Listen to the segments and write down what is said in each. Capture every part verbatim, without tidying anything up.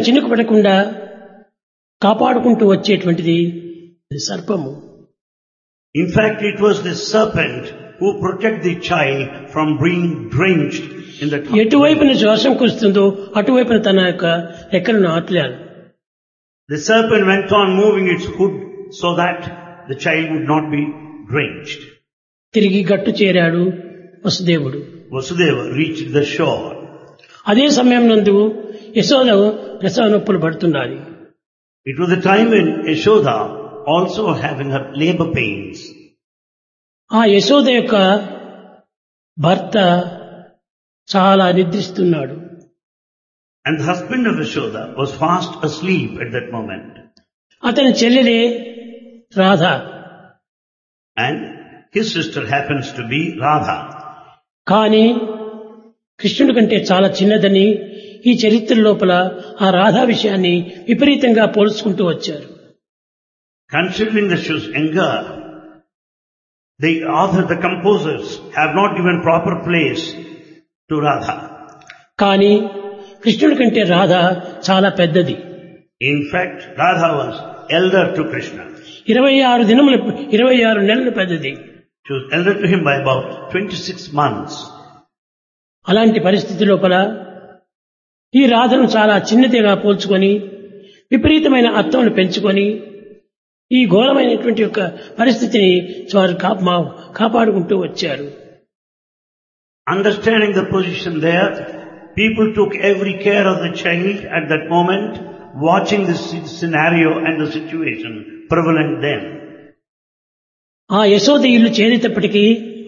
చినుకు పడకుండా కాపాడుకుంటూ వచ్చేటువంటిది సర్పము. In fact, it was the serpent who protected the child from being drenched in the top. ఎటువైపున శ్వాసం కురుస్తుందో అటువైపున తన యొక్క రెక్కలను ఆట్లాడు. The serpent went on moving its hood so that the child would not be drenched. తిరిగి గట్టు చేరాడు వసుదేవుడు. Vasudeva reached the shore. అదే సమయం నందు యశోద ప్రసవ నొప్పులు పడుతున్నది. It was the time when Yashoda also having her labor pains. ఆ యశోద యొక్క భర్త చాలా నిద్రిస్తున్నాడు. And the husband of Yashoda was fast asleep at that moment. అతని చెల్లెలే Radha. And his sister happens to be Radha. కానీ కృష్ణుడి కంటే చాలా చిన్నదని ఈ చరిత్ర లోపల ఆ రాధా విషయాన్ని విపరీతంగా పోల్చుకుంటూ వచ్చారు. Considering that she was younger, the author, the composers have not given proper place to Radha. కానీ కృష్ణుడి కంటే రాధ చాలా పెద్దది. In fact, Radha was elder to Krishna. ఇరవై ఆరు దినములు ఇరవై ఆరు నెలలు పెద్దది. She was elder to him by about twenty-six months. అలాంటి పరిస్థితి లోపల ఈ రాధను చాలా చిన్నదిగా పోల్చుకొని విపరీతమైన అత్తమును పెంచుకొని ఈ ఘోరమైనటువంటి యొక్క పరిస్థితిని వారు కాపాడుకుంటూ వచ్చారు. Understanding the position there, people took every care of the child at that moment, watching the scenario and the situation prevalent then. ఆ యశోద ఇల్లు చేరేటప్పటికీ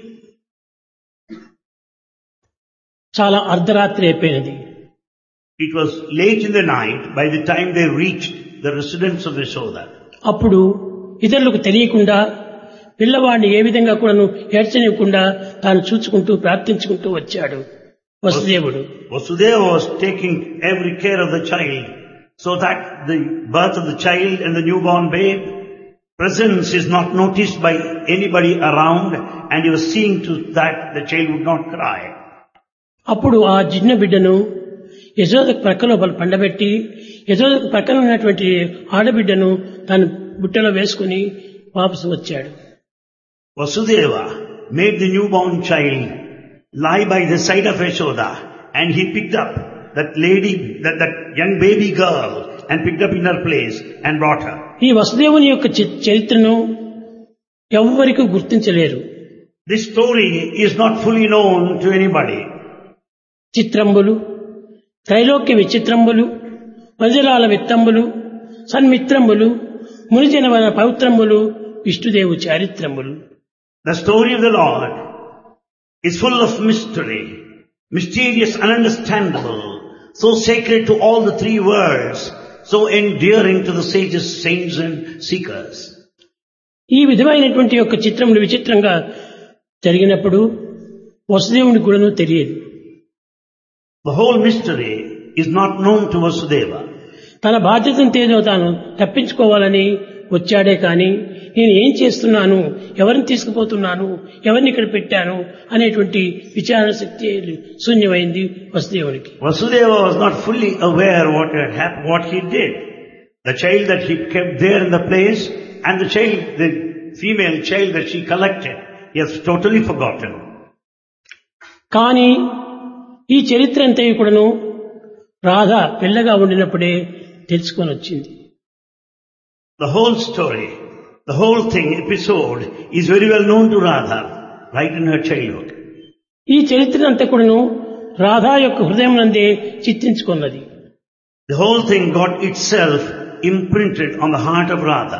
చాలా అర్ధరాత్రి అయిపోయినది. It was late in the night by the time they reached the residence of Yashoda. అప్పుడు ఇతరులకు తెలియకుండా పిల్లవాడిని ఏ విధంగా కూడాను ఏడ్చనివ్వకుండా తాను చూచుకుంటూ ప్రార్థించుకుంటూ వచ్చాడు వసుదేవుడు. Vasudeva was taking every care of the child so that the birth of the child and the newborn babe presence is not noticed by anybody around, and he was seeing to that the child would not cry. అప్పుడు ఆ చిన్న బిడ్డను యశోదకు ప్రక్కలో పండబెట్టి యశోదకు ప్రక్కన ఉన్నటువంటి ఆడబిడ్డను తను బుట్టలో వేసుకుని వాపసు వచ్చాడు. Vasudeva made the newborn child lie by the side of Yashoda, and he picked up that lady, that, that young baby girl, and picked up in her place and brought her. ఈ వసుదేవుని యొక్క చరిత్రను ఎవ్వరికీ గుర్తించలేరు. This story is not fully known to anybody. చిత్రంబులు, త్రైలోక్య విచిత్రంబులు, వజ్రాల విత్తంబులు, సన్మిత్రంబులు, మునిజనవన పవిత్రంబులు, విష్ణుదేవు చారిత్రములు. The story of the Lord is full of mystery, mysterious and ununderstandable, so sacred to all the three worlds, so endearing to the sages, saints and seekers. ఈ విధమైనటువంటి యొక్క చిత్రములు విచిత్రంగా జరిగినప్పుడు వసుదేవుని కూడాను తెలియదు. The whole mystery is not known to Vasudeva. తన బాధ్యతను తేదో తాను తప్పించుకోవాలని వచ్చాడే కానీ నేను ఏం చేస్తున్నాను, ఎవరిని తీసుకుపోతున్నాను, ఎవరిని ఇక్కడ పెట్టాను అనేటువంటి విచారణ శక్తి శూన్యమైంది వసుదేవునికి. Vasudeva was not fully aware what had happened, what he did. The child that he kept there in the place and the child, the female child that she collected, he has totally forgotten. కానీ ఈ చరిత్ర అంతా కూడాను రాధ పిల్లగా ఉండినప్పుడే తెలుసుకొని వచ్చింది. The whole story, the whole thing, episode is very well known to Radha right in her childhood. ఈ చరిత్ర అంతా కూడాను రాధ యొక్క హృదయం నందే చిత్రించుకున్నది. The whole thing got itself imprinted on the heart of Radha.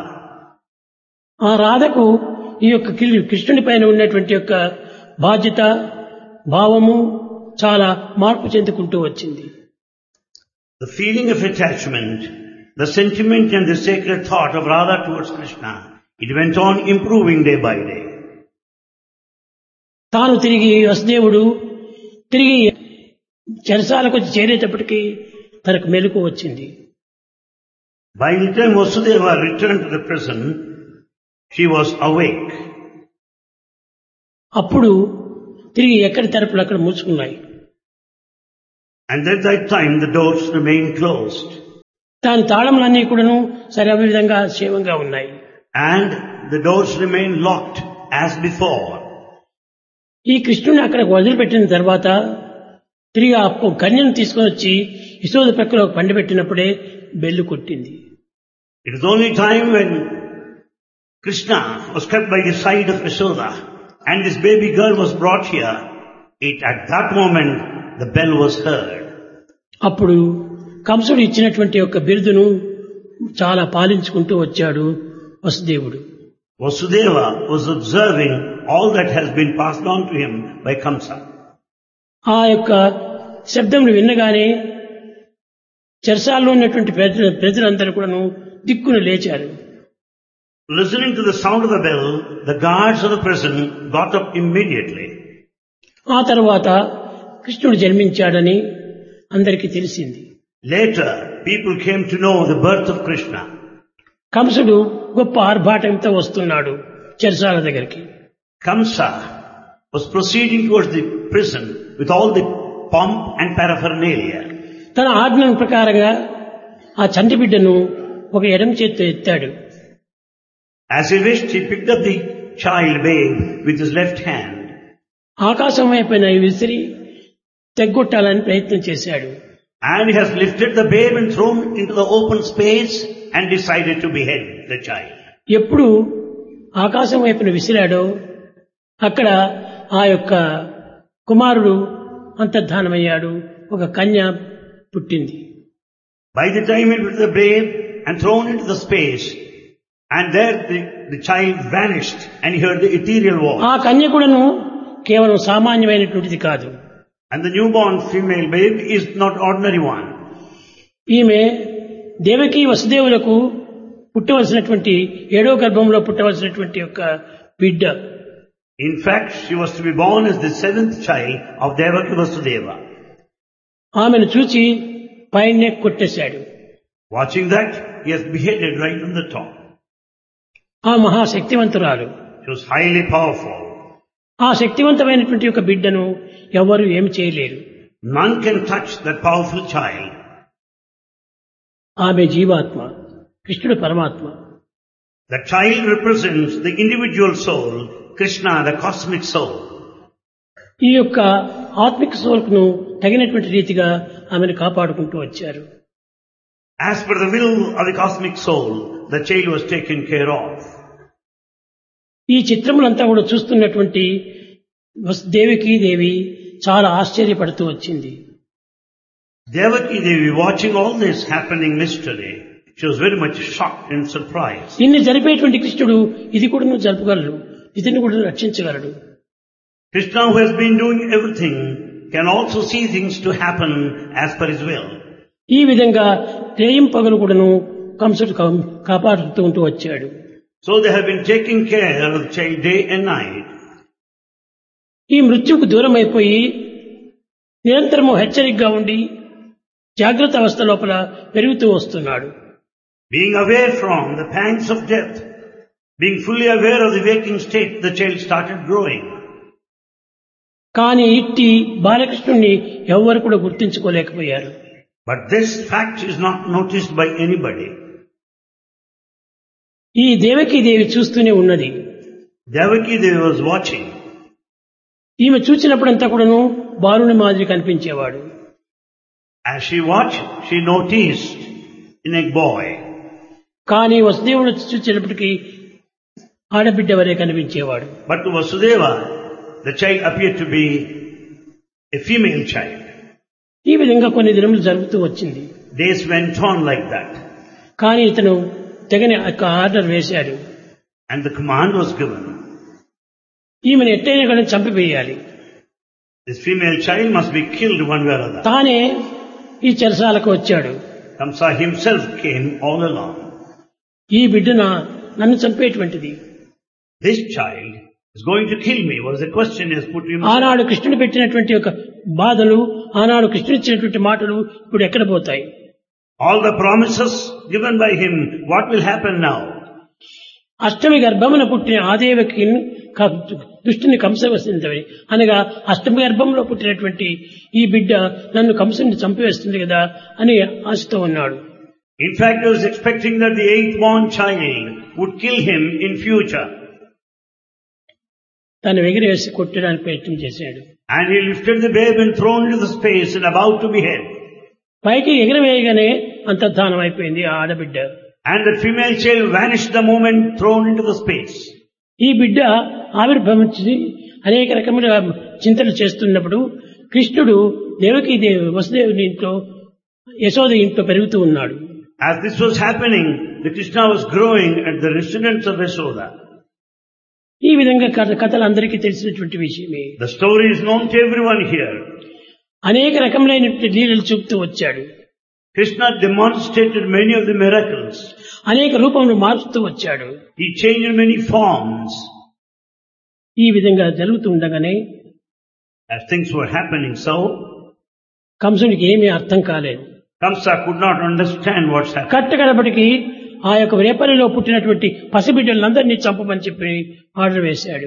ఆ రాధకు ఈ యొక్క కృష్ణుని పైన ఉన్నటువంటి యొక్క బాధ్యత, భావము చాలా మార్పు చెందుకుంటూ వచ్చింది. The feeling of attachment, the sentiment and the sacred thought of Radha towards Krishna, it went on improving day by day. తాను తిరిగి వసుదేవుడు తిరిగి చెరసాలకు చేరేటప్పటికీ తనకు మెలకు వచ్చింది. By the time Vasudeva returned to the prison, she was awake. అప్పుడు తిరిగి ఎక్కడి తరపులు అక్కడ మూసుకున్నాయి. And at that time the doors remained closed. దాని తాళములన్నీ కూడాను సరైన విధంగా క్షేమంగా ఉన్నాయి. And the doors remain locked as before. ఈ కృష్ణుని అక్కడ వదిలిపెట్టిన తర్వాత తిరిగి ఆ కన్యను తీసుకొని వచ్చి యశోద ప్రక్కలో పండబెట్టినప్పుడే బెల్లు కొట్టింది. It was only time when Krishna was kept by the side of Yashoda and this baby girl was brought here. It, at that moment, the bell was heard. అప్పుడు కంసుడు ఇచ్చినటువంటి యొక్క బిరుదును చాలా పాలించుకుంటూ వచ్చాడు వసుదేవుడు. Vasudeva was observing all that has been passed on to him by Kamsa. ఆ యొక్క శబ్దములు విన్నగానే చెరసాలలో ఉన్నటువంటి ప్రజలు ప్రజలందరూ కూడాను దిక్కును లేచారు. Listening to the sound of the bell, the guards of the prison got up immediately. ఆ తర్వాత కృష్ణుడు జన్మించాడని అందరికీ తెలిసింది. Later, people came to know the birth of Krishna. కంసుడు గొప్ప ఆర్భాటంతో వస్తున్నాడు చెరసాల దగ్గరికి. Kamsa was proceeding towards the prison with all the pomp and paraphernalia. తన ఆజ్ఞ ప్రకారంగా ఆ చంటి బిడ్డను ఒక ఎడమ చేత్తో ఎత్తాడు. As he wished, he picked up the child babe with his left hand. ఆకాశం వైపున విసిరి తెగ్గొట్టాలని ప్రయత్నం చేశాడు. And he has lifted the babe and thrown into the open space and decided to behead the child. ఎప్పుడు ఆకాశం వైపున విసిరాడో అక్కడ ఆ యొక్క కుమారుడు అంతర్ధానమయ్యాడు. ఒక కన్య పుట్టింది. By the time he put the babe and thrown into the space, and there the, the child vanished and he heard the ethereal voice. ఆ కన్య కూడాను కేవలం సామాన్యమైనటువంటిది కాదు. And the newborn female babe is not ordinary one. ఈమె దేవకి వసుదేవులకు పుట్టవలసినటువంటి ఏడో గర్భంలో పుట్టవలసినటువంటి యొక్క బిడ్డ. In fact, she was to be born as the seventh child of Devaki Vasudeva. ఆమెను చూచి పైనే కొట్టేశాడు. Watching that, he has beheaded right on the top. ఆ మహాశక్తివంతురాలు. She was highly powerful. ఆ శక్తివంతమైనటువంటి యొక్క బిడ్డను ఎవరు ఏమి చేయలేరు. None can touch that powerful child. ఆమె జీవాత్మ, కృష్ణుడు పరమాత్మ. The child represents the individual soul, Krishna, the cosmic soul. ఈ యొక్క ఆత్మిక సోల్ను తగినటువంటి రీతిగా ఆమెను కాపాడుకుంటూ వచ్చారు. As per the will of the cosmic soul, the child was taken care of. ఈ చిత్రములంతా కూడా చూస్తున్నటువంటి దేవికి దేవి చాలా ఆశ్చర్యపడుతూ వచ్చింది. Devaki Devi, watching all this happening mystery, she was very much shocked and surprised. ఇన్ని జరిపేటువంటి కృష్ణుడు ఇది కూడా నువ్వు జరపగలడు, ఇతన్ని కూడా రక్షించగలడు. Krishna, who has been doing everything, can also see things to happen as per his will. ఈ విధంగా రేయం పగలు కూడాను కంసుడు కాపాడుతూ ఉంటూ వచ్చాడు. So they have been taking care of the child day and night. ఈ మృత్యుకు దూరం అయిపోయి నిరంతరము హెచ్చరికగా ఉండి జాగ్రత్త అవస్థ లోపల పెరుగుతూ వస్తున్నాడు. Being aware from the pangs of death, being fully aware of the waking state, the child started growing. కానీ ఇట్టి బాలకృష్ణుణ్ణి ఎవరు కూడా గుర్తించుకోలేకపోయారు. But this fact is not noticed by anybody. ఈ దేవకీ దేవి చూస్తూనే ఉన్నది. Devaki Devi was watching. ఈమె చూసినప్పుడంతా కూడాను బాలుని మాదిరి కనిపించేవాడు. As she watched, she noticed in a boy. కానీ వసుదేవుడు చూసినప్పటికీ ఆడబిడ్డ వరే కనిపించేవాడు. But to Vasudeva, the child appeared to be a female child. ఈ విధంగా కొన్ని దినములు జరుగుతూ వచ్చింది. Days went on like that. కానీ ఇతను తెగని ఆర్డర్ వేశాడు. And the command was given. ఈమెను ఎట్టైనా కానీ చంపివేయాలి. This female child must be killed one way or other. తానే ఈ చెరసాలకు వచ్చాడు. Kamsa himself came all along. ఈ బిడ్డన నన్ను చంపేటువంటిది. This child is going to kill me was the question he has put to himself. ఆనాడు కృష్ణుడు పెట్టినటువంటి ఒక బాధలు, ఆనాడు కృష్ణుడు ఇచ్చినటువంటి మాటలు ఇప్పుడు ఎక్కడ పోతాయి? All the promises given by him, what will happen now? అష్టమి గర్భమున పుట్టిన ఆదేవకి దుష్టుని కంసవసిందని అనగా అష్టమి గర్భంలో పుట్టినటువంటి ఈ బిడ్డ నన్ను కంసుని చంపివేస్తుంది కదా అని ఆశతో ఉన్నాడు. In fact, he was expecting that the eighth born child would kill him in future. తను ఎగిరేసి కొట్టడానికి ప్రయత్నం చేశాడు. And he lifted the babe and thrown into the space and about to behead. పైకి ఎగిరవేయగానే అంతర్ధానం అయిపోయింది ఆ ఆడబిడ్డ. And the female child vanished the moment thrown into the space. ఈ బిడ్డ ఆవిర్భవించి అనేక రకముల చింతలు చేస్తున్నప్పుడు కృష్ణుడు దేవకీదేవి వసుదేవుని ఇంట్లో యశోద ఇంట్లో పెరుగుతూ ఉన్నాడు. As this was happening, the Krishna was growing at the residence of Yashoda. ఈ విధంగా కథ కథలు అందరికీ తెలిసినటువంటి విషయమే. The story is known to everyone here. అనేక రకములైనటువంటి లీలలు చూపుతూ వచ్చాడు. Krishna demonstrated many of the miracles. అనేక రూపములు మారుస్తూ వచ్చాడు. He changed many forms. ఈ విధంగా జరుగుతూ ఉండగానే As things were happening so, కంసునికి ఏమీ అర్థం కాలేదు. Kamsa could not understand what's happening. కట్టకడపటికి ఆ యొక్క రేపల్లిలో పుట్టినటువంటి పసిబిడ్డలందరినీ చంపమని చెప్పి ఆర్డర్ వేశాడు.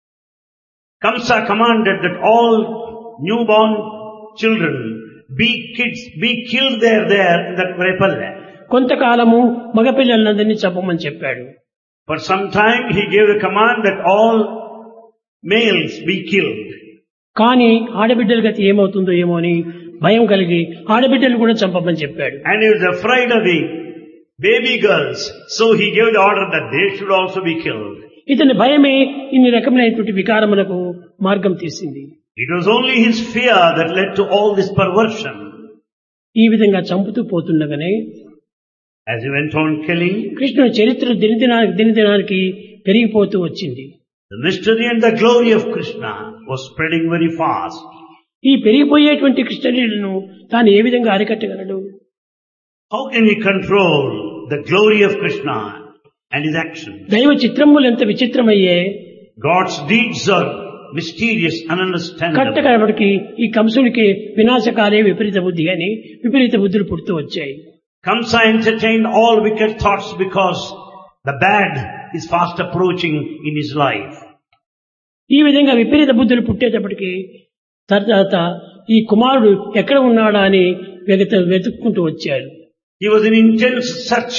Kamsa commanded that all newborn children be kids, be killed there, there in that Repalla. కొంతకాలము మగపిల్లలందరినీ చంపమని చెప్పాడు. For some time he gave the command that all males be killed. కానీ ఆడబిడ్డల గతి ఏమవుతుందో ఏమో అని భయం కలిగి ఆడబిడ్డలు కూడా చంపమని చెప్పాడు. And he was afraid of the baby girls, so he gave the order that they should also be killed. ఇతని భయమే ఇన్ని రకమైనటువంటి వికారములకు మార్గం తీసింది. It was only his fear that led to all this perversion. ఈ విధంగా చంపుతూ పోతుండగానే As he went on killing, కృష్ణుని చరిత్ర దినదినానికి దినదినానికి పెరిగిపోతూ వచ్చింది. the mystery and the glory of Krishna was spreading very fast. ఈ పెరిగిపోయేటువంటి కృష్ణలీలను తాను ఏ విధంగా అరికట్టగలడు? How can he control the glory of Krishna and his actions? దైవ చిత్రములు ఎంత విచిత్రమయ్యే. God's deeds are mysterious and ununderstandable. కట్టకడపటికి ఈ కంసునికి వినాశకాలే విపరీత బుద్ధి అని విపరీత బుద్ధులు పుడుతూ వచ్చాయి. Kamsa entertained all wicked thoughts because the bad is fast approaching in his life. ఈ విధంగా విపరీత బుద్ధులు పుట్టేటప్పటికి తర్వాత ఈ కుమారుడు ఎక్కడ ఉన్నాడా అని వెగత వెతుక్కుంటూ వచ్చాడు. He was in intense search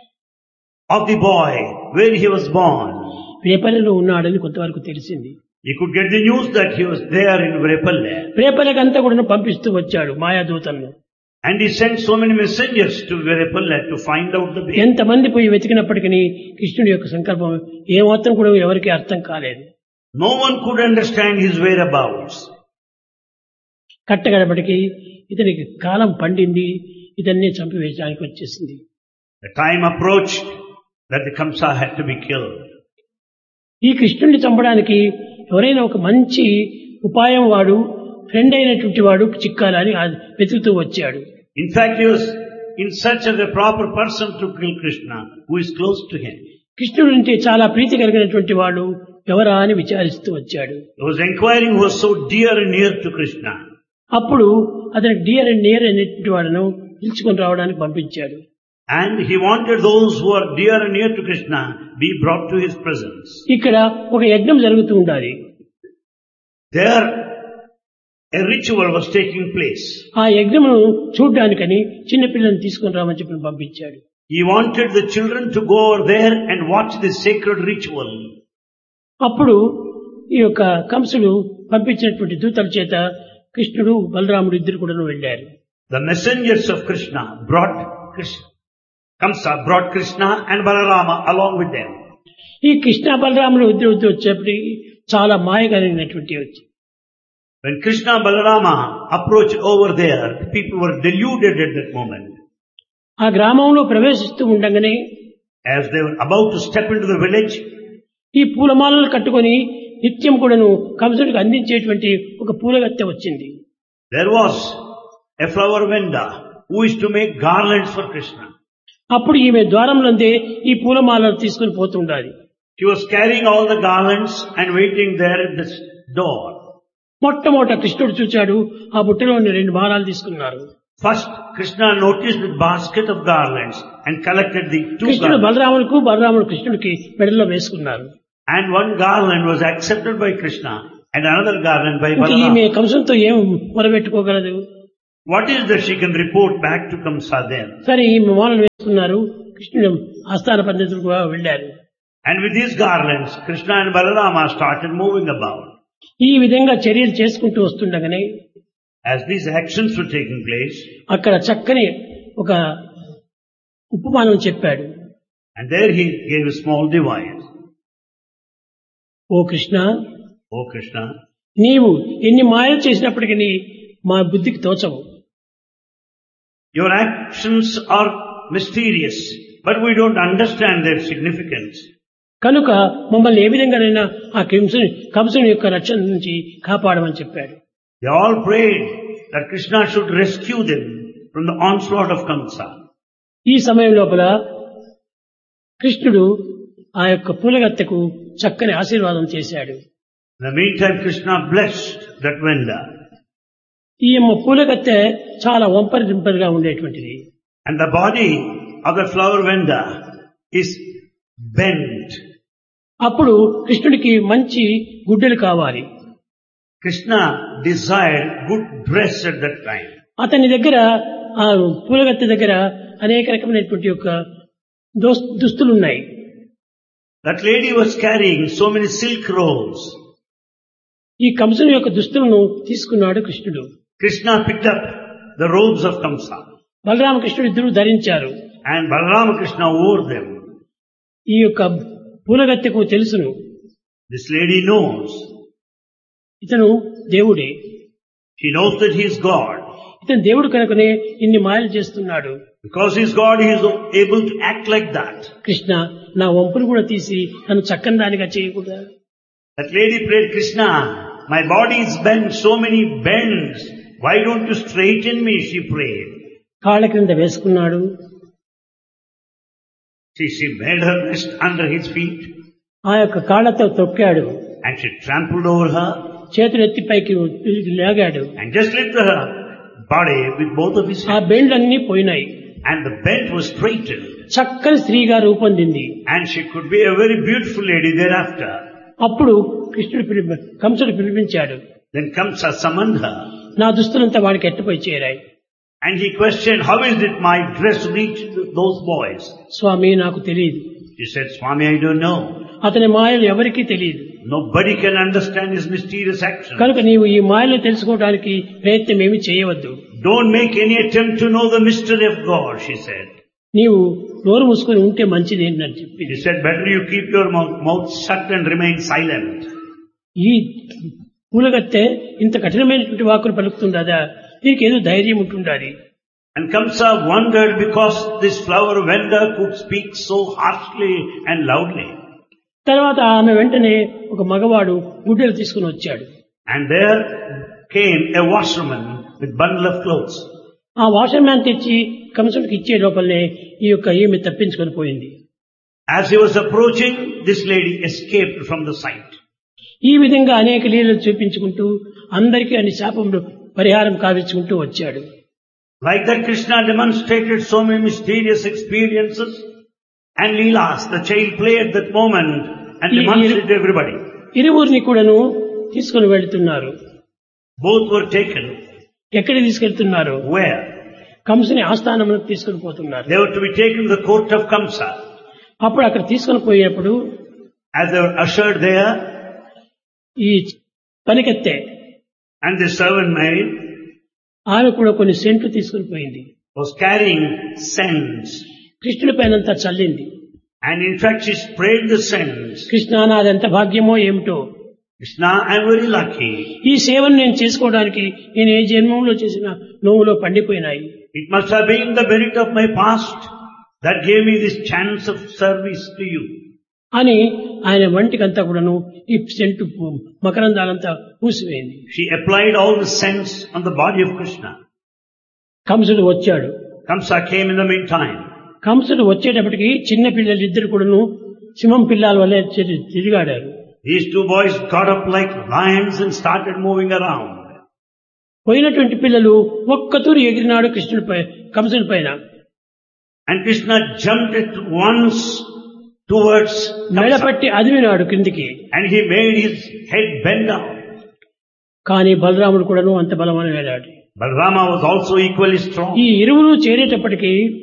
of the boy where he was born. రేపల్లిలో ఉన్నాడని కొంతవరకు తెలిసింది. He could get the news that he was there in Vrepalle. రేపల్లెకంతా కూడా పంపిస్తూ వచ్చాడు మాయాదూతలను. And he sent so many messengers to Vrepalle to find out the baby. ఎంతమంది పోయి వెతికినప్పటికీ కృష్ణుడి యొక్క సంకల్పం ఏమాత్రం కూడా ఎవరికి అర్థం కాలేదు. No one could understand his whereabouts. కట్టగడపటికి ఇతనికి కాలం పండింది, ఇతన్ని చంపివేయడానికి వచ్చేసింది. The time approached that the Kamsa had to be killed. ఈ కృష్ణుడిని చంపడానికి ఎవరైనా ఒక మంచి ఉపాయం వాడు ఫ్రెండ్ అయినటువంటి వాడు చిక్కాలని వెతుకుతూ వచ్చాడు. In fact, he was in search of a proper person to kill Krishna, who is close to him. కృష్ణుడు అంటే చాలా ప్రీతి కలిగినటువంటి వాడు ఎవరా అని విచారిస్తూ వచ్చాడు. He was inquiring who was so dear and near to Krishna. అప్పుడు అతనికి డియర్ అండ్ నియర్ అనేటువంటి వాడును పిలుచుకొని రావడానికి పంపించాడు. And he wanted those who are dear and near to Krishna be brought to his presence. ఇక్కడ ఒక యజ్ఞం జరుగుతూ ఉండాలి. There a ritual was taking place. ఆ యజ్ఞమును చూడ్డానికని చిన్నపిల్లల్ని తీసుకొని రామని చెప్పి పంపించాడు. He wanted the children to go over there and watch this sacred ritual. అప్పుడు ఈ యొక్క కంసుడు పంపించినటువంటి దూతల చేత కృష్ణుడు బలరాముడు ఇద్దరు కూడా వెళ్ళారు. The messengers of Krishna brought Krishna. Kamsa brought Krishna and Balarama along with them. ఈ కృష్ణ బలరాములు ఇద్దరు ఇద్దరు వచ్చేప్పటికి చాలా మాయ కలిగినటువంటి వచ్చి. When Krishna and Balarama approached over there, people were deluded at that moment. ఆ గ్రామంలో ప్రవేశిస్తూ ఉండగానే As they were about to step into the village, ఈ పూలమాలలు కట్టుకొని నిత్యం కూడాను కంసుడికి అందించేటువంటి ఒక పూలగత్తె వచ్చింది. there was a flower vendor who is to make garlands for Krishna. అప్పుడు ఈమె ద్వారంలోందే ఈ పూలమాలలు తీసుకుని పోతుండాలి. She was carrying all the garlands and waiting there at the door. మొట్టమొదట కృష్ణుడు చూచాడు, ఆ బుట్టలోని రెండు మాలలు తీసుకున్నారు. First, Krishna noticed the basket of garlands and collected the two కృష్ణుడు garlands. బలరాములకు బలరాముడు కృష్ణుడికి మెడలో వేసుకున్నారు. And one garland was accepted by Krishna and another garland by ఈమె Balarama. కంసునితో ఏం మొరబెట్టుకోగలదు? What is that she can report back to Kamsa then? సరే ఈమె మాలను ఉన్నారు. కృష్ణుడు ఆస్థాన పండితుడుగా వెళ్ళారు. And with these garlands, Krishna and Balarama started moving about. ఈ విధంగా చర్యలు చేసుకుంటూ వస్తుండగానే As these actions were taking place, అక్కడ చక్కని ఒక ఉపమానం చెప్పాడు. and there he gave a small device. Oh Krishna, Oh Krishna, నీవు ఎన్ని మాయలు చేసినప్పటికీ మా బుద్ధికి తోచవు. your actions are mysterious, but we don't understand their significance. కనుక మమ్మల్ని ఏ విధంగానైనా ఆ కంసుని కంసుని యొక్క రక్షణ నుంచి కాపాడమని చెప్పాడు. They all prayed that Krishna should rescue them from the onslaught of Kamsa. ఈ సమయం లోపల కృష్ణుడు ఆ యొక్క పూలగత్తెకు చక్కని ఆశీర్వాదం చేశాడు. In the meantime, Krishna blessed that Venda. ఈ పూలగత్తె చాలా వంపరి దింపరిగా ఉండేటువంటిది. And the body of the flower Venda is bent. అప్పుడు కృష్ణుడికి మంచి గుడ్డలు కావాలి. Krishna desired good dress at that time. అతని దగ్గర ఆ పూలగత్తె దగ్గర అనేక రకమైనటువంటి యొక్క దోస్- దుస్తులు ఉన్నాయి. That lady was carrying so many silk robes. ఈ కంసుని యొక్క దుస్తులను తీసుకున్నాడు కృష్ణుడు. Krishna picked up the robes of Kamsa. బలరామకృష్ణుడు ఇద్దరు ధరించారు. And Balarama Krishna wore them. ఈ యొక్క పూలగత్తెకు తెలుసును, This lady knows. ఇతను దేవుడే, She knows that he is God. ఇతను దేవుడు కనుకనే ఇన్ని మాయలు చేస్తున్నాడు. Because he is God, he is able to act like that. Krishna, నా వంపును కూడా తీసి నన్ను చక్కని దానిగా చేయకూడదా? That lady prayed, Krishna, my body is bent, so many bends. Why don't you straighten me? She prayed. కాళ్ళ క్రింద వేసుకున్నాడు. She, she made her rest under his feet ఆ యొక్క కాళ్ళతో తొక్కాడు. and she trampled over her చేతులు ఎత్తి పైకి లాగాడు. and just lifted her body with both of his ఆ hands. బెండ్లన్నీ పోయినాయి. And the bent was straightened. చక్కని స్త్రీగా రూపొందింది. And she could be a very beautiful lady thereafter. అప్పుడు కృష్ణుడు పిలిపి- కంసుడు పిలిపించాడు. Then Kamsa summoned her. నా దుస్తులంతా వాడికి ఎట్టుపోయి చేరాయి. And he questioned, how is it my dress reached those boys? స్వామి, నాకు తెలియదు. She said, Swami, I don't know. అతని మాయలు ఎవరికీ తెలియదు. Nobody can understand his mysterious action. కనుక నీవు ఈ మాయలు తెలుసుకోవడానికి ప్రయత్నం ఏమి చేయవద్దు. Don't make any attempt to know the mystery of God, she said. నీవు నోరు మూసుకొని ఉంటే మంచిది అని చెప్పి She said, better you keep your mouth, mouth shut and remain silent. ఈ పూలగత్తె ఇంత కఠినమైనటువంటి వాక్కులు పలుకుతుండదా? దీనికి ఏదో ధైర్యం ఉంటుండాలి. And Kamsa wondered because this flower vendor could speak so harshly and loudly. తర్వాత ఆమె వెంటనే ఒక మగవాడు గుడ్డలు తీసుకుని వచ్చాడు. And there came a washerman with bundle of clothes. ఆ వాషర్ మ్యాన్ తెచ్చి కంసుడికి ఇచ్చే లోపలనే ఈ యొక్క ఈమె తప్పించుకొని పోయింది. As he was approaching, this lady escaped from the sight. ఈ విధంగా అనేక లీలలు చూపించుకుంటూ అందరికీ అన్ని శాపములు పరిహారం కావించుకుంటూ వచ్చాడు. Like that, Krishna demonstrated so many mysterious experiences and leelas. The child played at that moment and He- demonstrated to everybody. ఇరువురిని కూడాను తీసుకుని వెళ్తున్నారు. Both were taken. ఎక్కడికి తీసుకెళ్తున్నారు? Where? కంసుని ఆస్థానములకు తీసుకుని పోతున్నారు. They were to be taken to the court of Kamsa. అప్పుడు అక్కడ తీసుకుని పోయేప్పుడు As they were ushered there, ఈ పనికెత్తే and the servant maid ఆమె కూడా కొన్ని సెంట్లు తీసుకుని పోయింది. was carrying scents. కృష్ణుడి పైనంతా చల్లింది. And in fact, she sprayed the scents. Krishna, నాది ఎంత భాగ్యమో ఏమిటో, Krishna, I'm very lucky. ఈ సేవను నేను చేసుకోవడానికి నేను ఏ జన్మంలో చేసిన నోవులో పండిపోయినాయి. It must have been the merit of my past that gave me this chance of service to you. అని ఆయన వంటికంతా కూడాను ఈ scent మకరందాలంతా పూసివేయింది. She applied all the scents on the body of Krishna. కంసుడు వచ్చాడు. Kamsa came in the meantime. కంసుడు వచ్చేటప్పటికి చిన్న పిల్లలు ఇద్దరు కూడాను సింహం పిల్లల వల్లే తి- తిరిగాడారు. These two boys got up like lions and started moving around. పోయినటువంటి పిల్లలు ఒక్కతూరు ఎగిరినాడు కృష్ణుడి పై కంసుడి పైన. And Krishna jumped at once towards Kamsa. మెడపట్టి అదిమినాడు కిందికి. And he made his head bend down. కానీ బలరాముడు కూడాను అంత బలమైన వేలాడు. Balarama was also equally strong. ఈ ఇరువురు చేరేటప్పటికి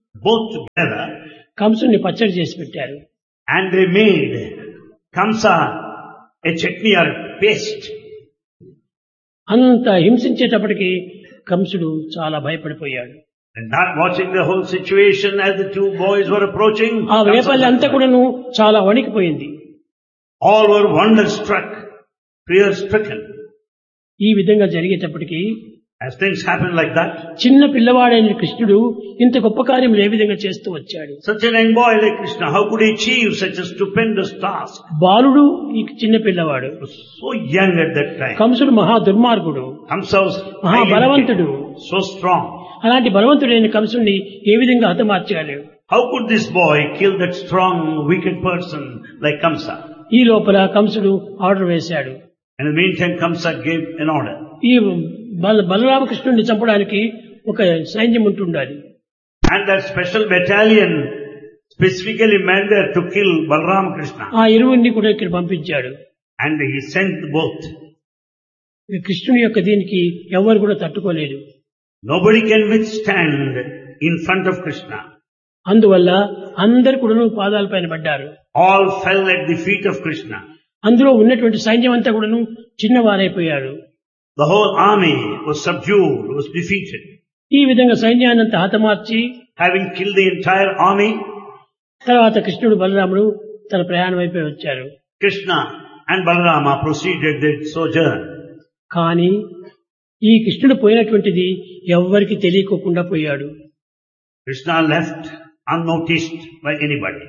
both together, కంసుని పచ్చడి చేసి పెట్టారు. and they made Kamsa a chutney or paste. అంత హింసించేటప్పటికి కంసుడు చాలా భయపడిపోయాడు. And not watching the whole situation as the two boys were approaching, ఆ వేపల్లి అంతా కూడాను చాలా వణికిపోయింది. all were wonder-struck, fear-stricken. ఈ విధంగా జరిగేటప్పటికి As things happen like that, చిన్న పిల్లవాడైన కృష్ణుడు ఇంత గొప్ప కార్యములు ఏ విధంగా చేస్తూ వచ్చాడు. such a young boy like Krishna, how could he achieve such a stupendous task? బాలుడు ఈ చిన్న పిల్లవాడు. He was so young at that time. కంసుడు మహా దుర్మార్గుడు, Kamsa was మహా highly బలవంతుడు. educated, so strong. అలాంటి బలవంతుడైన కంసుడిని ఏ విధంగా హతమార్చగలడు? How could this boy kill that strong, wicked person like Kamsa? ఈ లోపల కంసుడు ఆర్డర్ వేశాడు. In the meantime, Kamsa gave an order. ఈ బల బలరామకృష్ణుడిని చంపడానికి ఒక సైన్యం ఉంటుండాలి. And that special battalion specifically meant there to kill Balram Krishna. ఆ ఇరువురిని కూడా ఇక్కడ పంపించాడు. And he sent both. ఈ కృష్ణుని యొక్క దీనికి ఎవరు కూడా తట్టుకోలేరు. Nobody can withstand in front of Krishna. అందువల్ల అందరు కూడా పాదాల పైన పడ్డారు. All fell at the feet of Krishna. అందులో ఉన్నటువంటి సైన్యం అంతా కూడాను చిన్నవారైపోయారు. The whole army was subdued, was defeated. ఈ విధంగా సైన్యాన్ని అంతా హతమార్చి Having killed the entire army, తర్వాత కృష్ణుడు బలరాముడు తన ప్రయాణం అయిపోయి వచ్చారు. Krishna and Balarama proceeded their sojourn. కానీ ఈ కృష్ణుడు పోయినటువంటిది ఎవ్వరికి తెలియకోకుండా పోయాడు. Krishna left unnoticed by anybody.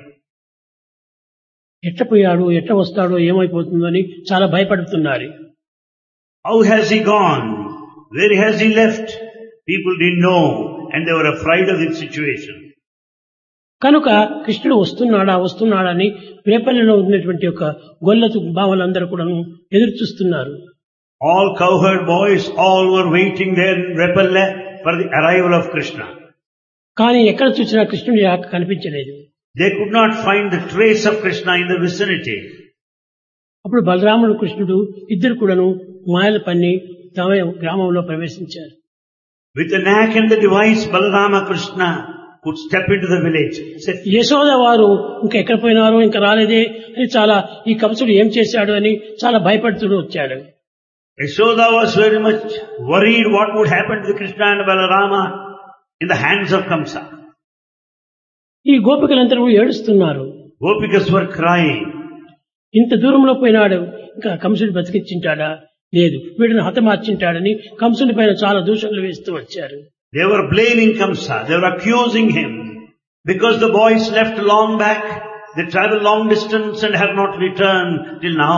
ఎట్ట పోయాడు, ఎట్ట వస్తాడో, ఏమైపోతుందో అని చాలా భయపడుతున్నారు. How has he gone? Where has he left? People didn't know and they were afraid of the situation. కనుక కృష్ణుడు వస్తున్నాడా వస్తున్నాడా అని రేపల్లిలో ఉన్నటువంటి ఒక గొల్లతు బావలందరూ కూడా ఎదురు చూస్తున్నారు. All cowherd boys, all were waiting there in Repalle for the arrival of Krishna. కానీ ఎక్కడ చూసినా కృష్ణుడి ఆక కనిపించలేదు. They could not find the trace of Krishna in the vicinity. అప్పుడు బలరాముడు కృష్ణుడు ఇద్దరు కూడాను మాయల పన్ని తమ గ్రామంలో ప్రవేశించారు. With the knack and the device, Balarama Krishna could step into the village. Yashoda వారు ఇంకా ఎక్కడ పోయినారో ఇంకా రాలేదే అని చాలా ఈ కంసుడు ఏం చేశాడు అని చాలా భయపడుతూ వచ్చాడు. Yashoda was very much worried what would happen to Krishna and Balarama in the hands of Kamsa. ఈ గోపికలందరూ ఏడుస్తున్నారు. Gopikas were crying. ఇంత దూరంలో పోయినాడు, ఇంకా కంసుడు బతికించింటాడా? లేదు, వీడిని హతమార్చింటాడని కంసుని పైన చాలా దూషణలు వేస్తూ వచ్చారు. They were blaming Kamsa. They were accusing him because the boys left long back. They traveled long distance and have not returned till now.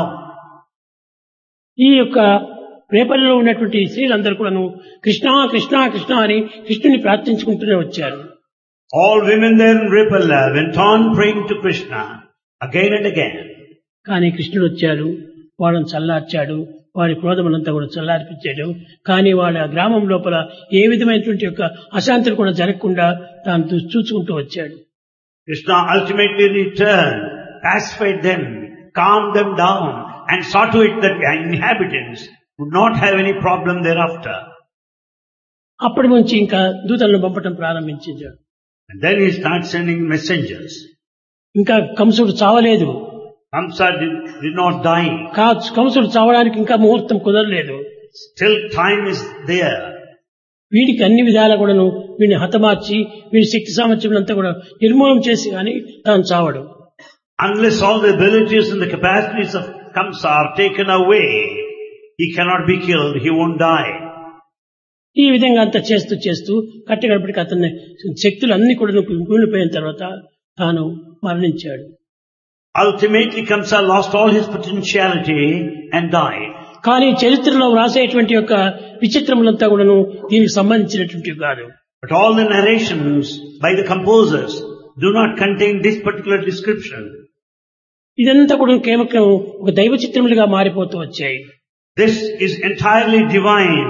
ఈ యొక్క రేపల్లిలో ఉన్నటువంటి స్త్రీలందరూ కూడాను కృష్ణ కృష్ణ కృష్ణ అని కృష్ణుని ప్రార్థించుకుంటూనే వచ్చారు. All women there in Repalla went on praying to Krishna again and again. కానీ కృష్ణుడు వచ్చాడు, వాళ్ళని చల్లార్చాడు, వారి క్రోధములంతా కూడా చల్లార్పించాడు. కానీ వాళ్ళ గ్రామం లోపల ఏ విధమైనటువంటి యొక్క అశాంతులు కూడా జరగకుండా తాను చూసుకుంటూ వచ్చాడు. Krishna ultimately returned, pacified them, calmed them down and saw to it that the inhabitants would not have any problem thereafter. అప్పటి నుంచి ఇంకా దూతలను పంపటం ప్రారంభించాడు. And then he started sending messengers. ఇంకా కంసుడు చావలేదు. Kamsa did, did not die. కంసుడు చావడానికి ఇంకా ముహూర్తం కుదరలేదు. Still time is there. వీడికి అన్ని విధాలా కూడాను వీడిని హతమార్చి వీడి శక్తి సామర్థ్యములంతా కూడా నిర్మూలన చేసి కానీ తాను చావడు. Unless all the abilities and the capacities of Kamsa are taken away, he cannot be killed, he won't die. ఈ విధంగా అంతా చేస్తూ చేస్తూ కట్టగడపటికి అతని శక్తులు అన్ని కూడా కూలిపోయిన తర్వాత తాను మరణించాడు. Ultimately Kamsa lost all his potentiality and died. కానీ చరిత్రలో వ్రాసేటువంటి యొక్క విచిత్రములంతా కూడాను దీనికి సంబంధించినటువంటి కాదు. But all the narrations by the composers do not contain this particular description. ఇదంతా కూడా కేవలం ఒక దైవ చిత్రములుగా మారిపోతూ వచ్చాయి. This is entirely divine.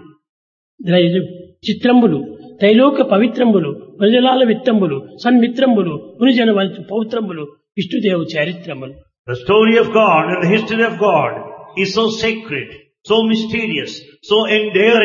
చిత్రంబులు త్రైలోక పవిత్రంబులు ప్రజలాల విత్తంబులు సన్మిత్రంబులు మునిజన పౌత్రంబులు విష్ణుదేవు చారిత్రములు. The story of God and the history of God is so sacred, so mysterious, so endearing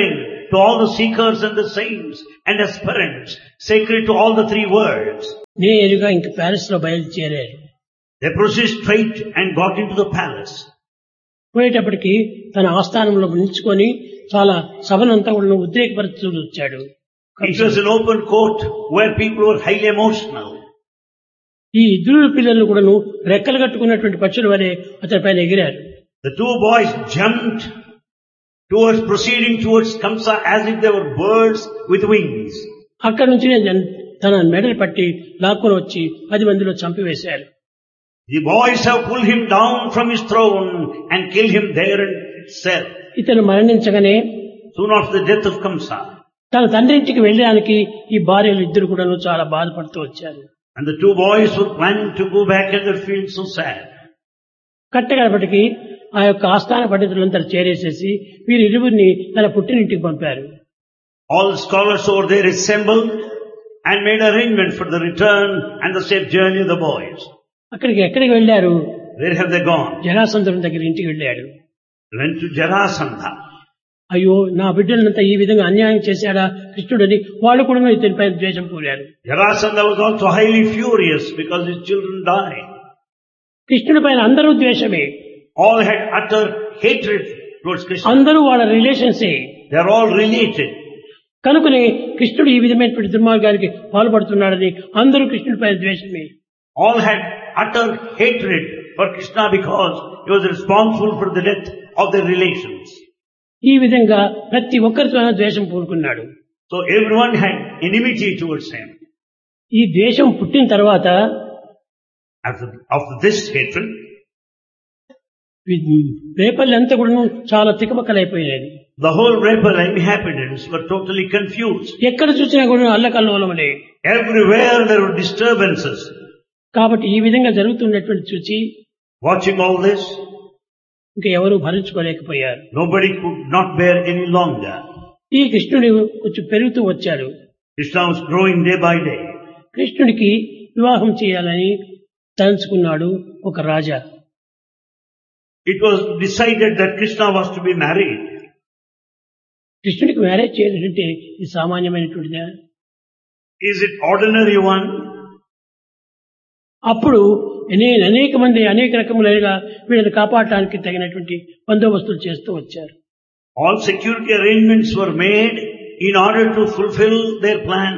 to all the seekers and the saints and aspirants, sacred to all the three worlds. నేరుగా ఇంక Paris లో బయలుదేరారు. They proceeded straight and got into the palace. పోయేటప్పటికి తన ఆస్థానంలో నిల్చుకొని చాలా సభనంతా కూడా ఉద్రేకపరుస్తూ వచ్చాడు. It was an open court where people were highly emotional. ఈ ఇద్దరు పిల్లలు కూడాను రెక్కలు కట్టుకున్నటువంటి పక్షుల వలె అతని పైన ఎగిరారు. The two boys jumped towards, proceeding towards Kamsa as if they were birds with wings. అక్కడి నుంచి తన మెడలు పట్టి లాక్కుని వచ్చి పది మందిలో చంపివేశారు. The boys have pulled him down from his throne and killed him there itself. ఇతను మరణించగానే Soon after the death of Kamsa, తన తండ్రి ఇంటికి వెళ్ళడానికి ఈ భార్యలు ఇద్దరు కూడాను చాలా బాధపడుతూ వచ్చారు. and the two boys were planning to go back and they felt so sad. కట్టగడపటికి ఆ యొక్క ఆస్థాన పండితులంతా చేరేసేసి వీరి ఇరువురిని తన పుట్టినింటికి పంపారు. All the scholars over there assembled and made arrangement for the return and the safe journey of the boys. అక్కడికి ఎక్కడికి వెళ్ళారు? Where have they gone? జరాసంధుని దగ్గర ఇంటికి వెళ్ళాడు. Went to Jarasandha. అయ్యో నా బిడ్డలంతా ఈ విధంగా అన్యాయం చేశాడా కృష్ణుడని వాళ్ళు కూడా ఇతనిపై ద్వేషం పూరారు. Jarasandha was also highly furious because his children died. కృష్ణుడి పైన అందరూ ద్వేషమే. All had utter hatred towards Krishna. అందరూ వాళ్ళ రిలేషన్సే. They are all related. కనుకనే కృష్ణుడు ఈ విధమైనటువంటి దుర్మార్గానికి పాల్పడుతున్నాడని అందరూ కృష్ణుడి పైన ద్వేషమే. All had utter hatred for Krishna because he was responsible for the death of their relations. ఈ విధంగా ప్రతి ఒక్కరితో ద్వేషం పూనుకున్నాడు. So everyone had enmity towards him. ఈ ద్వేషం పుట్టిన తర్వాత After, after this hatred, రేపల్లంతా కూడా చాలా తికమకలైపోయినది. the whole rebel inhabitants were totally confused. ఎక్కడ చూసినా కూడా అల్లకల్లోలమలే. Everywhere there were disturbances. కాబట్టి ఈ విధంగా జరుగుతున్నటువంటి చూసి Watching all this, ఇంకా ఎవరు భరించుకోలేకపోయారు. nobody could not bear any longer. ఈ కృష్ణుడు కొంచెం పెరుగుతూ వచ్చాడు. Krishna was growing day by day. కృష్ణుడికి వివాహం చేయాలని తలంచుకున్నాడు ఒక రాజా. It was decided that Krishna was to be married. కృష్ణుడికి మ్యారేజ్ చేయాలంటే ఇది సామాన్యమైనటువంటిదా? Is it ordinary one? అప్పుడు నేను అనేక మంది అనేక రకములుగా వీళ్ళని కాపాడటానికి తగినటువంటి బందోబస్తులు చేస్తూ వచ్చారు. All security arrangements were made in order to fulfill their plan.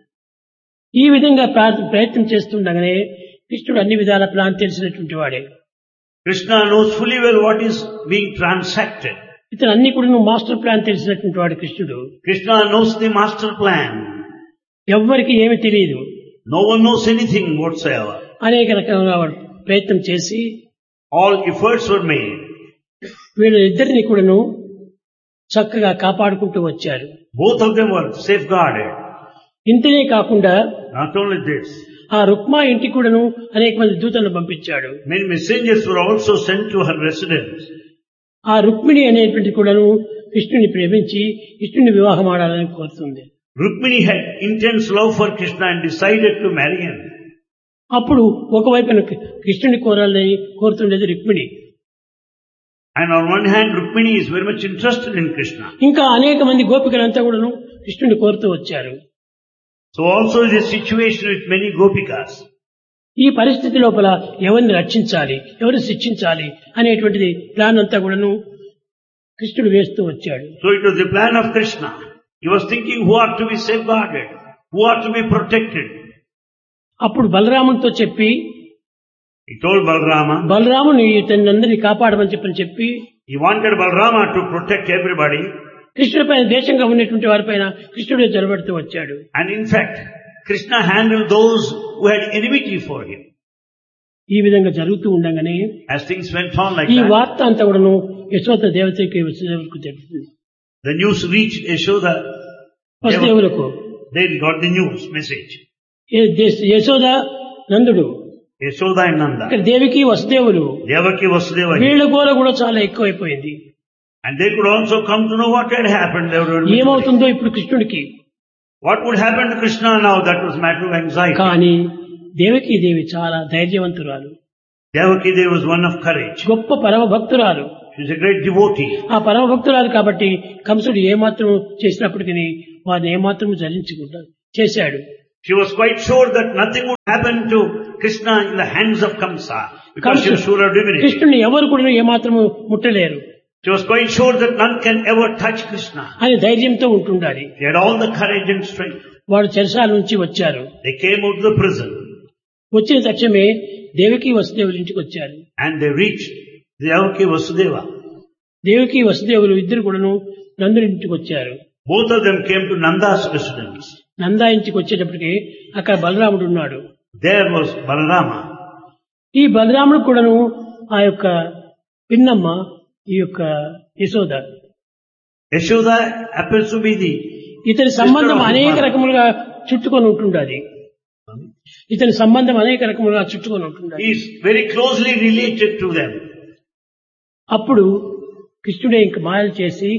ఈ విధంగా ప్రయత్నం చేస్తుండగానే కృష్ణుడు అన్ని విధాల ప్లాన్ తెలిసినటువంటి వాడే. Krishna knows fully well what is being transacted. ఇతను అన్ని కూడా మాస్టర్ ప్లాన్ తెలిసినటువంటి వాడు కృష్ణుడు. Krishna knows the master plan. ఎవ్వరికి ఏమి తెలియదు. No one knows anything whatsoever. అనేక రకాలుగా ప్రయత్నం చేసి all efforts were made. వీళ్ళిద్దరిని కూడాను చక్కగా కాపాడుకుంటూ వచ్చారు. Both of them were safeguarded. ఇంతనే కాకుండా Not only this, ఆ రుక్మా ఇంటికి కూడాను అనేక మంది దూతలను పంపించాడు. many messengers were also sent to her residence. ఆ రుక్మిణి అనేటువంటి కూడాను కృష్ణుని ప్రేమించి కృష్ణుని వివాహం ఆడాలని కోరుతుంది. Rukmini had intense love for Krishna and decided to marry him. అప్పుడు ఒకవైపున కృష్ణుని కోరాలని కోరుతుండేది Rukmini. And on one hand, Rukmini is very much interested in Krishna. ఇంకా అనేక మంది గోపికలంతా కూడాను కృష్ణుని కోరుతూ వచ్చారు. So also is a situation with many gopikas. ఈ పరిస్థితి లోపల ఎవరిని రక్షించాలి, ఎవరిని శిక్షించాలి అనేటువంటిది ప్లాన్ అంతా కూడాను కృష్ణుడు వేస్తూ వచ్చాడు. So it was the plan of Krishna. He was thinking who are to be safeguarded, who are to be protected. అప్పుడు బలరామునితో చెప్పి He told Balarama, బలరాముని ఇతన్నందరినీ కాపాడమని చెప్పని చెప్పి he wanted Balarama to protect everybody. కృష్ణుడి పైన దేశంగా ఉన్నటువంటి వారిపైన కృష్ణుడే జలబడుతూ వచ్చాడు. And in fact, Krishna handled those who had enmity for him. ఈ విధంగా జరుగుతూ ఉండగానే As things went on like ఈ that, వార్త అంతా కూడాను యశోద దేవతకి వసుదేవులకు తెలుస్తుంది. the news reached Yashoda. వసుదేవులకు They got the news message. Yashoda నందుడు, Yashoda and Nanda. ఇక్కడ దేవికి వసుదేవులు, Devaki Vasudeva. వీళ్ళ గోల కూడా చాలా ఎక్కువైపోయింది. And they could also come to know what had happened. They were ఏమవుతుందో ఇప్పుడు కృష్ణుడికి. What would happen to Krishna now? That was a matter of anxiety. కానీ దేవకి దేవి చాలా ధైర్యవంతురాలు, Devaki Devi was one of courage. గొప్ప పరమ భక్తురాలు. She's a great devotee. ఆ పరమ భక్తురాలు కాబట్టి కంసుడు ఏమాత్రం చేసినప్పటికీ వారిని ఏమాత్రం జరించకుండా చేశాడు. She was quite sure that nothing would happen to Krishna in the hands of Kamsa because she was sure of divinity. కృష్ణుని ఎవరు కూడా ఏమాత్రము ముట్టలేరు. She was quite sure that none can ever touch Krishna. అని ధైర్యంతో ఉంటుండాలి. She had all the courage and strength. వాడు చెరసాల నుంచి వచ్చారు. They came out of the prison. వచ్చిన తక్షణమే దేవకి వసుదేవుల ఇంటికి వచ్చారు. And they reached Devaki Vasudeva. Devaki వసుదేవులు ఇద్దరు కూడాను నందుని ఇంటికి వచ్చారు. Both of them came to Nanda's residence. Nanda ఇంటికి వచ్చేటప్పటికి అక్కడ బలరాముడు ఉన్నాడు. There was Balarama. ఈ బలరాముడు కూడాను ఆ యొక్క పిన్నమ్మ ఈ యొక్క Yashoda. Yashoda happens to be the ఇతని సంబంధం అనేక రకములుగా చుట్టుకొని ఉంటుండది. ఇతని సంబంధం అనేక రకములుగా చుట్టుకొని ఉంటుండది. He is very closely related to them. అప్పుడు కృష్ణుడే ఇంక మాయలు చేసి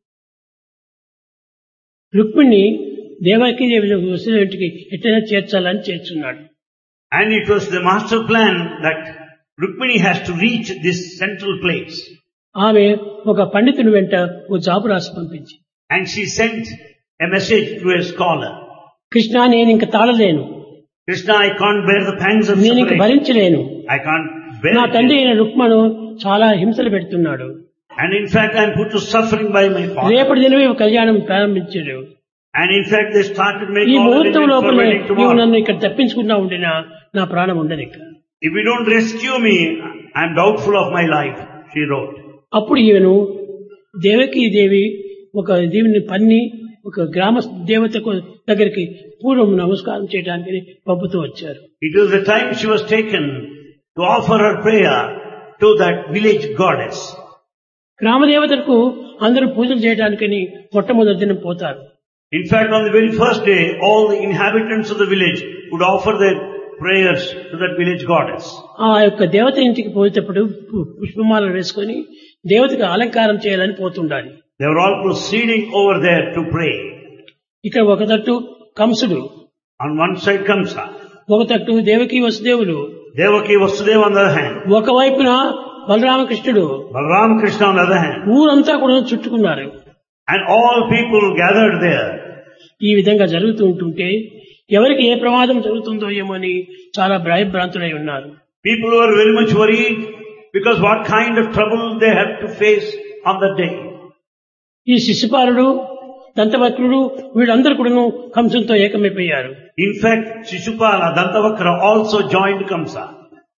రుక్మిణి దేవకి వసుదేవుడికి ఎట్లయినా చేర్చాలని చేర్చున్నాడు. And it was the master plan that Rukmini has to reach this central place. ఆమె ఒక పండితుని వెంట ఓ జాబు రాసి పంపించి And she sent a message to a scholar. Krishna నేను ఇంక తాళలేను, Krishna, I can't bear the pangs of నేను ఇంక suffering. భరించలేను. I can't bear నా తండ్రి it. అయిన రుక్మను చాలా హింసలు పెడుతున్నాడు. And in fact, I am put to suffering by my father. రేపటి దినమే కళ్యాణం ప్రారంభించాడు. And in fact, they started ఈ making all the ముహూర్తం arrangements for లోపలే wedding నీవు tomorrow. నన్ను ఇక్కడ తప్పించుకుంటా ఉండినా నా ప్రాణం ఉండదు ఇక్కడ. If you don't rescue me, I am doubtful of my life, she wrote. అప్పుడు ఈమెను దేవకీ దేవి ఒక దీవిని పన్ని ఒక గ్రామ దేవతకు దగ్గరికి పూర్వం నమస్కారం చేయడానికి పంపుతూ వచ్చారు. It was the time she was taken to offer her prayer to that village goddess. గ్రామ దేవతలకు అందరూ పూజలు చేయడానికని మొట్టమొదటి దినం పోతారు. In fact, on the very first day, all the inhabitants of the village would offer their prayers to that village goddess. ఆ యొక్క దేవత ఇంటికి పోయేటప్పుడు పు- పుష్పమాలను వేసుకొని దేవతకు అలంకారం చేయాలని పోతుండాలి. They were all proceeding over there to pray. ఇక్కడ ఒక తట్టు కంసుడు, On one side Kamsa, ఒక తట్టు Devaki వసుదేవులు, Devaki Vasudeva on the other hand, ఒకవైపున బలరామకృష్ణుడు, Balaram Krishna on the other hand, ఊరంతా కూడా చుట్టుకున్నారు. and all people gathered there. ఈ విధంగా జరుగుతూ ఉంటుంటే ఎవరికి ఏ ప్రమాదం జరుగుతుందో ఏమో అని చాలా భయభ్రాంతులై ఉన్నారు. People were very much worried because what kind of trouble they had to face on that day. ఈ శిశుపాలుడు, దంతవక్రుడు వీళ్ళందరూ కూడాను కంసంతో ఏకమైపోయారు. In fact, Shishupala, Dantavakra also joined Kamsa.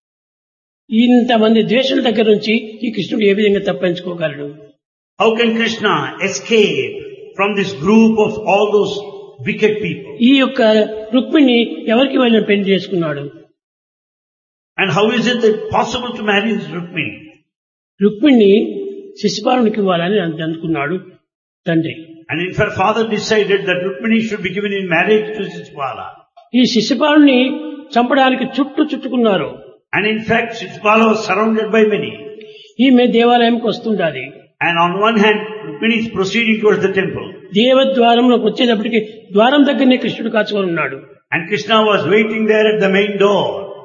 ఇంతమంది ద్వేషుల దగ్గర నుంచి ఈ కృష్ణుడు ఏ విధంగా తప్పించుకోగలడు? How can Krishna escape from this group of all those wicked people? ఈ యొక్క రుక్మిణి ఎవరికి వెళ్ళిన పెళ్లి చేసుకున్నాడు? And how is it that possible to marry this Rukmini? Rukmini శిశుపాలునికి ఇవ్వాలని అనుకున్నాడు తండ్రి. And in fact, father decided that Rukmini should be given in marriage to Shishupala. ఈ శిశుపాలుని చంపడానికి చుట్టూ చుట్టుకున్నారు. And in fact, Shishupala was surrounded by many. ఈమె దేవాలయంకి వస్తుండాలి. And on one hand, Rukmini is proceeding towards the temple. దేవద్వారంలోకి వచ్చేటప్పటికి ద్వారం దగ్గరనే కృష్ణుడు కాచుకొని ఉన్నాడు. And Krishna was waiting there at the main door.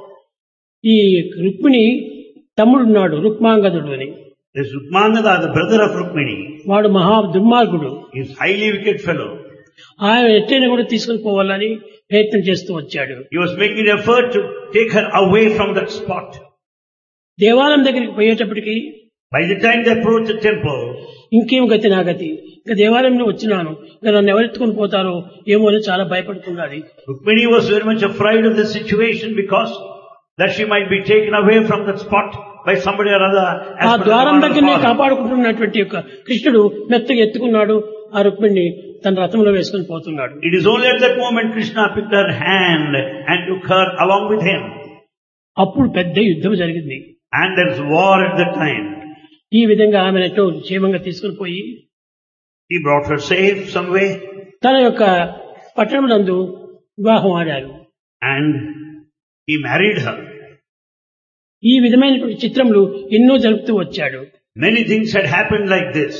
ఈ రుక్మిణి తమ్ముడున్నాడు రుక్మాంగదుడు అని. This Rukmangada, the brother of Rukmini, వాడు మహా దుర్మార్గుడు. is highly wicked fellow. ఆయన ఎట్టైనా కూడా తీసుకుని పోవాలని ప్రయత్నం చేస్తూ వచ్చాడు. He was making an effort to take her away from that spot. దేవాలయం దగ్గరికి పోయేటప్పటికి By the time they approached the temple, ఇంకేం గతి నా గతి, ఇంకా దేవాలయంలో వచ్చినాను, ఇంకా నన్ను ఎవరెత్తుకుని పోతారో ఏమో అని చాలా భయపడుతున్నది. Rukmini was very much afraid of the situation because that she might be taken away from that spot by somebody or other. as ఆ per the ద్వారం command of దగ్గరనే father. కాపాడుకుంటున్నటువంటి యొక్క కృష్ణుడు మెత్తగా ఎత్తుకున్నాడు. ఆ రుక్మిణిని తన రథంలో వేసుకుని పోతున్నాడు. It is only at that moment Krishna picked her hand and took her along with him. అప్పుడు పెద్ద యుద్ధం జరిగింది. And there is war at that time. ఈ విధంగా ఆమెను ఎటో క్షేమంగా తీసుకుని పోయి He brought her safe some way తన యొక్క పట్టణం నందు వివాహం ఆడారు. and he married her. ఈ విధమైనటువంటి చిత్రములు ఎన్నో జరుపుతూ వచ్చాడు. Many things had happened like this.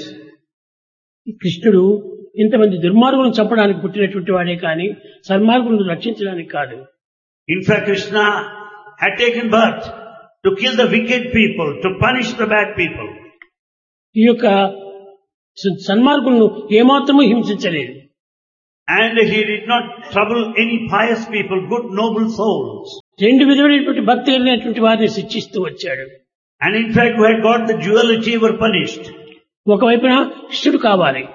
ఈ కృష్ణుడు ఇంతమంది దుర్మార్గులను చంపడానికి పుట్టినటువంటి వాడే కానీ సన్మార్గులను రక్షించడానికి కాదు. In fact, Krishna had taken birth to kill the wicked people, to punish the bad people. ఈ యొక్క సన్మార్గులను ఏమాత్రమూ హింసించలేదు. And he did not trouble any pious people, good noble souls. రెండు విధమైనటువంటి భక్తి కలిగినటువంటి వారిని శిక్షిస్తూ వచ్చాడు. And in fact, who had got the duality were punished. ఒకవైపున కృష్ణుడు కావాలి,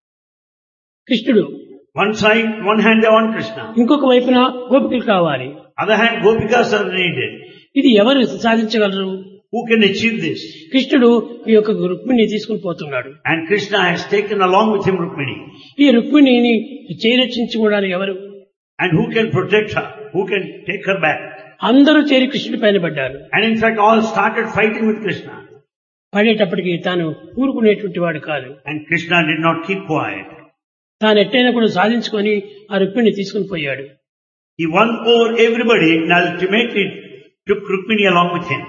కృష్ణుడు. One side, one hand they want Krishna. ఇంకొక వైపున గోపికలు కావాలి. Other hand, Gopikas are needed. ఇది ఎవరు సాధించగలరు? Who can achieve this? కృష్ణుడు ఈ యొక్క రుక్మిణిని తీసుకుని పోతున్నాడు. And Krishna has taken along with him Rukmini. ఈ రుక్మిణిని చేరక్షించుకోవడానికి ఎవరు? And who can protect her? Who can take her back? అందరూ చేరి కృష్ణుడి పైన పడ్డారు. And in fact, all started fighting with Krishna. పడేటప్పటికి తాను ఊరుకునేటువంటి వాడు కాదు. And Krishna did not keep quiet. తాను ఎట్టైనా కూడా సాధించుకొని ఆ రుక్మిణిని తీసుకుని పోయాడు. He won over everybody and ultimately took Rukmini along with him.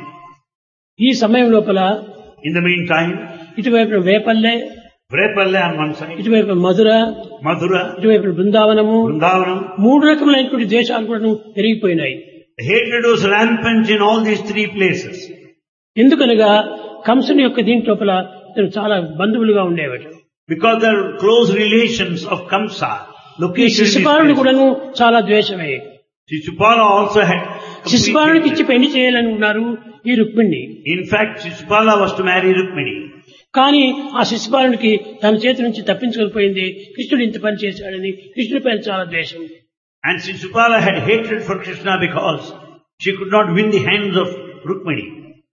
ఈ సమయం లోపల In the meantime, ఇటువైపు Vepalle, Vrepalla on one side, ఇటువైపు మధుర, Madhura, ఇటువైపు బృందావనము, Vrindavanam. మూడు రకములైనటువంటి దేశాలు కూడా పెరిగిపోయినాయి. Hatred was rampant in all these three places. ఎందుకనగా కంసుని యొక్క దీని లోపల ఇతను చాలా బంధువులుగా ఉండేవాడు. Because there are close relations of Kamsa ఈ located in these శిశుపాలుని places. కూడాను చాలా ద్వేషమే. Shishupala also had complete శిశుపాలునికి ఇచ్చి hatred. పెళ్లి చేయాలని ఉన్నారు ఈ Rukmini. In fact, Shishupala was to marry Rukmini. కానీ ఆ శిశుపాలునికి తన చేతి నుంచి తప్పించుకోకపోయింది. కృష్ణుడు ఇంత పని చేశాడని కృష్ణుడి పైన చాలా ద్వేషం. And Shishupala had hatred for Krishna because she could not win the hands of Rukmini.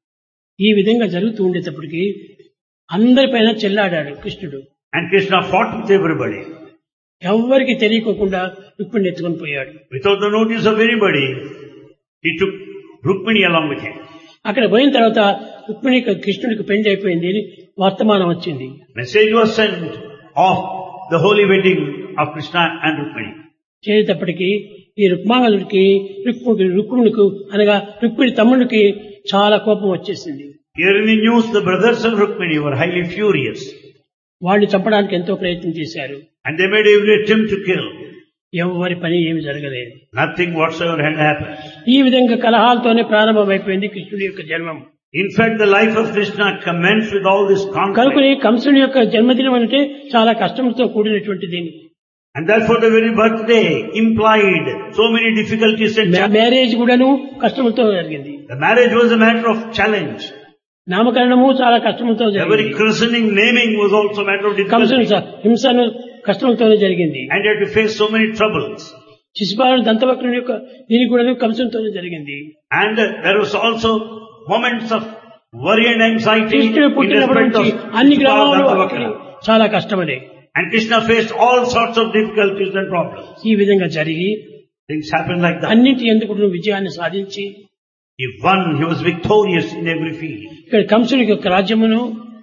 ఈ విధంగా జరుగుతూ ఉండేటప్పటికి అందరిపైన చెల్లాడాడు కృష్ణుడు. And Krishna fought with everybody. ఎవ్వరికి తెలియకోకుండా రుక్మిణిని ఎత్తుకొని పోయాడు. Without the notice of anybody, he took Rukmini along with him. అక్కడ పోయిన తర్వాత రుక్మిణికి కృష్ణుడికి పెళ్లి అయిపోయింది అని వర్తమానం వచ్చింది. Message was sent of the holy wedding of Krishna and Rukmini. చేసేటప్పటికి ఈ రుక్మాంగదుడికి రుక్మిణి రుక్మిణికి అనగా రుక్మిణి తమ్ముడికి చాలా కోపం వచ్చేసింది. Hearing the news, the brothers of Rukmini were highly furious. వాడిని చంపడానికి ఎంతో ప్రయత్నం చేశారు. And they made every attempt to kill. ఎవరి పని ఏమి జరగలేదు. Nothing whatsoever had happened. ఈ విధంగా కలహాలతోనే ప్రారంభమైపోయింది కృష్ణుడి యొక్క జన్మం. In fact, the life of Krishna commenced with all this conflict. కనుకని కంసుని యొక్క జన్మదినం అంటే చాలా కష్టంతో కూడినటువంటిది. And therefore the very birthday implied so many difficulties and challenges. Marriage కూడాను కష్టంతో జరిగింది. The marriage was a matter of challenge. నామకరణము చాలా కష్టంతో The very జరిగింది. christening, naming was also a matter of కంసుని difficulty. హింసను కష్టంతోనే జరిగింది. And you had to face so many troubles. శిశుపాలుని దంతవక్రుని యొక్క దీనికి కూడా కంసునితోనే జరిగింది. And uh, there was also moments of worry and anxiety కృష్ణుడు in పుట్టినప్పటి respect of నుంచి అన్ని Shishupala గ్రామాలు Dantavakra. చాలా కష్టమనే. And Krishna faced all sorts of difficulties and problems. ఈ విధంగా జరిగి Things happened like that. అన్నింటి ఎందుకు విజయాన్ని సాధించి He won, he was victorious in every field. ఇక్కడ కంసుని యొక్క రాజ్యమును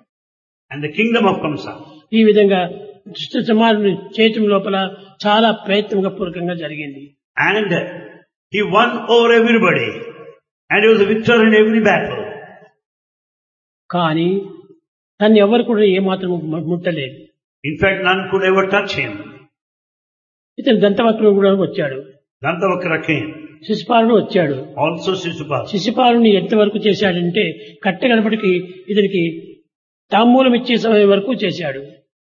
And the kingdom of Kamsa. ఈ విధంగా దుష్ట సమాజం చేయటం లోపల చాలా ప్రయత్నంగా పూర్వకంగా జరిగింది. And he won over everybody. And he was a victor in every battle. కానీ తను ఎవరు కూడా ఏమాత్రం ముట్టలేదు. In fact, none could ever touch him. ఇతను దంతవక్రుడు కూడా వచ్చాడు. Dantavakra came. శిశుపాలుడు వచ్చాడు. Also Shishupala. శిశుపాలుని ఎంతవరకు చేశాడంటే కట్టగడపటికి ఇతనికి తాంబూలం ఇచ్చే సమయం వరకు చేశాడు.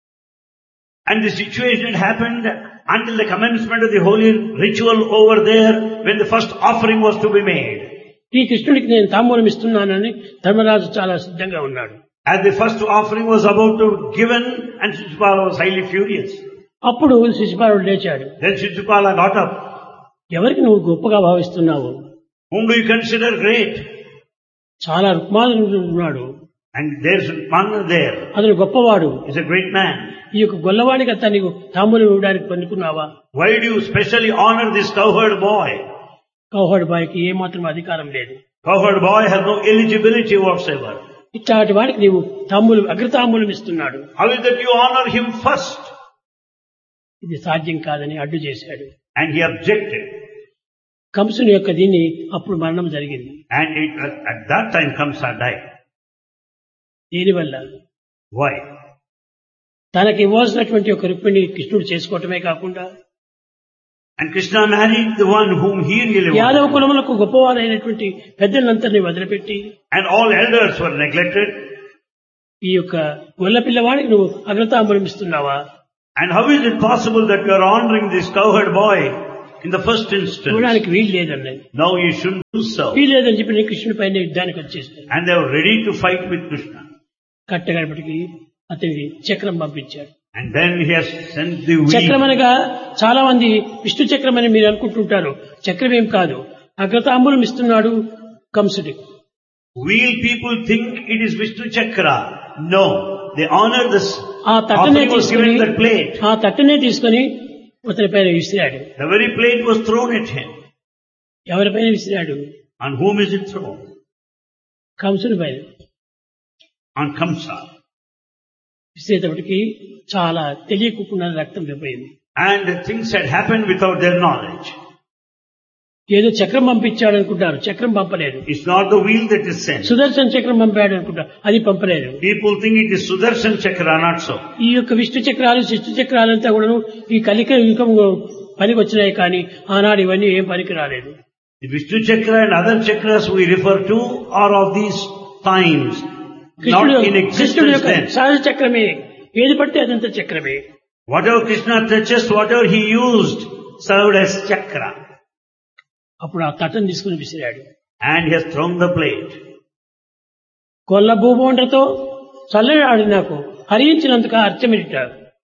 And the situation happened until the commencement of the holy ritual over there when the first offering was to be made. ఈ కృష్ణుడికి నేను తాంబూలం ఇస్తున్నానని ధర్మరాజు చాలా సిద్ధంగా ఉన్నాడు. As the first offering was about to be given, and Shishupala was highly furious. అప్పుడు శిశుపాలుడు లేచాడు. Then Shishupala got up. ఎవరికి నువ్వు గొప్పగా భావిస్తున్నావు? Whom do you consider great? చాలా రుక్మానుడు ఉన్నాడు. And there's one there. అతను గొప్పవాడు. He's a great man. ఈ యొక్క గొల్లవాడికి అత్త నీకు తాంబూలం ఇవ్వడానికి పనుకున్నావా? Why do you specially honor this cowherd boy? కౌహడు బాయికి ఏమాత్రం అధికారం లేదు. Cowherd boy has no eligibility whatsoever. ఇట్లాంటి వాడికి నీవు తాంబూలం అగ్రతాంబూలం ఇస్తున్నాడు. How is that you honor him first? ఇది సాధ్యం కాదని అడ్డు చేశాడు. And he objected. కంసుని యొక్క దీన్ని అప్పుడు మరణం జరిగింది. And it, at that time Kamsa died. దీనివల్ల Why? తనకి ఇవ్వాల్సినటువంటి ఒక రుక్మిణి కృష్ణుడు చేసుకోవటమే కాకుండా And Krishna married the one whom he really Yadava wanted. కులములకు గొప్పవారైనటువంటి పెద్దలందరినీ వదిలిపెట్టి And all elders were neglected. ఈ యొక్క గొల్ల పిల్లవాడికి నువ్వు అగ్రతాంబూలం ఇస్తున్నావా? And how is it possible that you are honoring this cowherd boy in the first instance? చూడడానికి వీలు లేదన్నది. No, you shouldn't do so. వీలు లేదని చెప్పి నేను కృష్ణుడి పైన యుద్ధానికి వచ్చేస్తాను. And they were ready to fight with Krishna. కట్టగడపటికి అతనికి చక్రం పంపించాడు. And then he has sent the చక్రం wheel. అనగా చాలా మంది విష్ణు చక్రం అని మీరు అనుకుంటుంటారు. చక్రం ఏం కాదు, అగ్రతాంబూలం ఇస్తున్నాడు కంసుడికి. Wheel people think it is Vishnu Chakra. No, they honor this. ఆ తట్టనే Offering was given తీసుకుని in that plate. ఆ తట్టనే తీసుకుని అతని పైన విసిరాడు. The very plate was thrown at him. ఎవరి పైన విసిరాడు? On whom is it thrown? కంసుడి పైన On Kamsa. విసిరేటప్పటికి చాలా తెలియకుండా రక్తం విపోయింది. And things had happened without their knowledge. ఏదో చక్రం పంపించాడు అనుకుంటారు, చక్రం పంపలేదు. It's not the wheel that is sent. సుదర్శన చక్రం పంపాడు అనుకుంటారు, అది పంపలేదు. People think it is Sudarshan Chakra, not so. ఈ యొక్క విష్ణు చక్రాలు శిష్టు చక్రాలంతా కూడాను ఈ కలిక యుగం పనికి వచ్చినాయి, కానీ ఆనాడు ఇవన్నీ ఏం పనికి రాలేదు. The Vishnu Chakra and other chakras we refer to are of these times, not కృష్ణుడు in కృష్ణుడు existence యొక్క then. సహజ చక్రమే, ఏది పడితే అదంతా చక్రమే. Whatever Krishna touches, whatever he used, served as chakra. అప్పుడు ఆ తట్టను తీసుకుని విసిరాడు. And he has thrown the plate. కొల్ల భూభోండ్రతో చల్లని ఆడి నాకు హరించినందుకు అర్చమిట.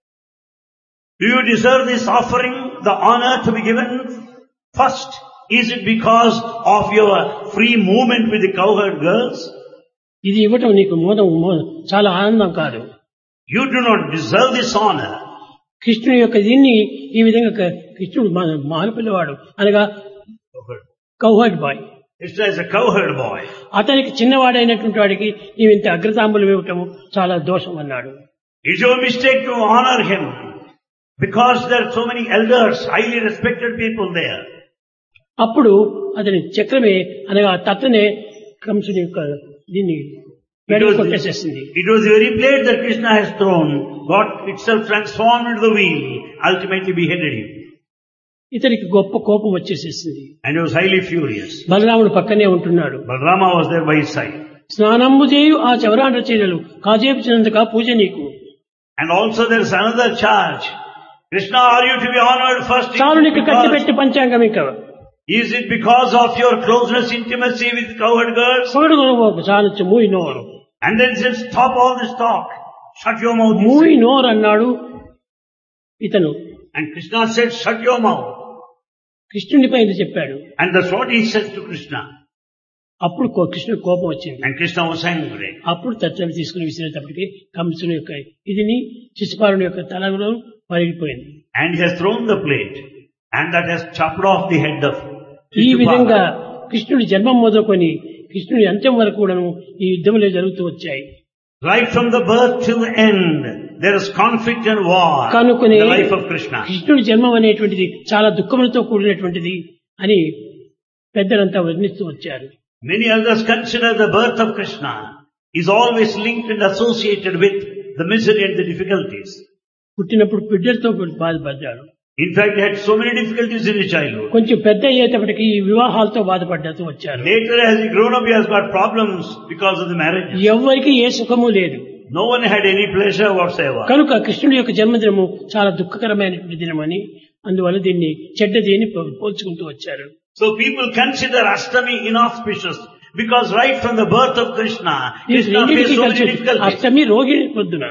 Do you deserve this offering, the honor to be given first? Is it because of your free movement with the cowherd girls? ఇది ఇవ్వటం నీకు మోదం మో- చాలా ఆనందం కాదు. You do not deserve this honor. కృష్ణుని యొక్క దీన్ని ఈ విధంగా క- కృష్ణుడు మా- మానపిల్లవాడు అనగా cowherd bye, Krishna is a cowherd boy. అతనికి చిన్నవాడైనటువంటి వాడికి నీవు ఇంత అగ్రతాంబులు ఇవ్వటము చాలా దోషం అన్నాడు. It's your mistake to honor him because there are so many elders, highly respected people there. అప్పుడు అతని చక్రమే అనగా ఆ తట్టనే కంసుని యొక్క దీన్ని It వెడలు was, కొట్టేసేసింది. it was the very plate that Krishna has thrown, got itself transformed into the wheel, ultimately beheaded him. ఇతనికి గొప్ప కోపం వచ్చేసేసింది. And he was highly furious. బలరాముడు పక్కనే ఉంటున్నాడు. Balrama was there by his side. స్నానంబు చేయు ఆ చవరాండ్ర చీరలు కాజేపించినందుక పూజ నీకు. And also there is another charge. Krishna, are you to be honored first? చాలు నీకు కట్టి Because, పెట్టి పంచాంగం ఇంకా is it because of your closeness, intimacy with cowherd girls? పొగడు కొనుగోకు చాలు మూయి నోరు. And then he said, stop all this talk. Shut your mouth. he మూయి said. నోరు అన్నాడు ఇతను. And Krishna said, shut your mouth. కృష్ణునిపై ఇది చెప్పాడు. And that's what he said to Krishna. అప్పుడు కో- కృష్ణుడు కోపం వచ్చింది. And Krishna was angry. అప్పుడు తత్వం తీసుకుని విసిరేటప్పటికి కంసుని యొక్క ఇదిని శిశుపాలుని యొక్క తలలో పరిగిపోయింది. And he has thrown the plate. And that has chopped off the head of ఈ విధంగా Shishupala. కృష్ణుడి జన్మం మొదలుకొని కృష్ణుడి అంత్యం వరకు కూడాను ఈ యుద్ధములే జరుగుతూ వచ్చాయి. Right from the birth till the end, there is conflict and war in కనుకొని the life of Krishna. కృష్ణుడి జన్మం అనేటువంటిది చాలా దుఃఖములతో కూడినటువంటిది అని పెద్దలంతా వర్ణిస్తూ వచ్చారు. Many others consider the birth of Krishna is always linked and associated with the misery and the difficulties. పుట్టినప్పుడు బిడ్డలతో బాధపడ్డాడు. In fact, he had so many difficulties in his childhood. కొంచెం పెద్ద అయ్యేటప్పటికి ఈ వివాహాలతో బాధపడ్డాతో వచ్చారు. Later, as he grown up, he has got problems because of the marriage. ఎవ్వరికి ఏ సుఖము లేదు. No one had any pleasure whatsoever. కనుక కృష్ణుడి యొక్క జన్మదినము చాలా దుఃఖకరమైనటువంటి దినమని అందువల్ల దీన్ని చెడ్డది అని పో- పోల్చుకుంటూ వచ్చారు. So people consider Ashtami inauspicious because right from the birth of Krishna, ఈ Krishna రెండింటికి faced so many కలిసి difficulties. అష్టమి రోహిణి పొద్దున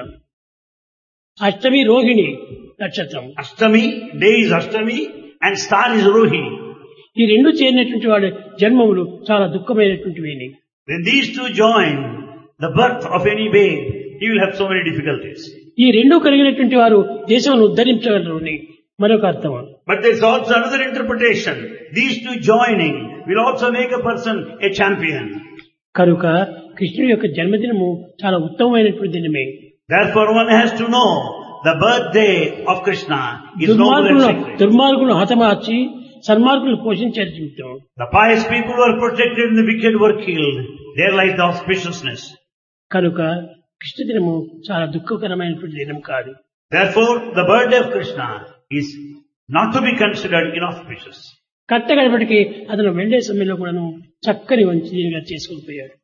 అష్టమి రోహిణి నక్షత్రం, Ashtami, day is Ashtami and star is Rohini. ఈ రెండు చేరినటువంటి వాడి జన్మములు చాలా దుఃఖమైనటువంటివి. When these two join the birth of any babe, he will have so many difficulties. ఈ రెండు కలిగినటువంటి వారు దేశాన్ని ఉద్ధరించగలరు అని మరొక అర్థం. But there is also another interpretation. These two joining will also make a person a champion. కనుక కృష్ణుడి యొక్క జన్మదినము చాలా ఉత్తమమైనటువంటి దినమే. Therefore one has to know the birthday of Krishna is noble and దుర్మార్గులను sacred. దుర్మార్గులను హతమార్చి సన్మార్గులను పోషించే జీవితం. The pious people who are protected and the wicked were killed. There lies the auspiciousness. కనుక కృష్ణ దినము చాలా దుఃఖకరమైనటువంటి దినం కాదు. Therefore the birthday of Krishna is not to be considered inauspicious. కట్టగడపటికి అతను వెళ్లే సమయంలో కూడాను చక్కని వంచిగా చేసుకుని పోయాడు.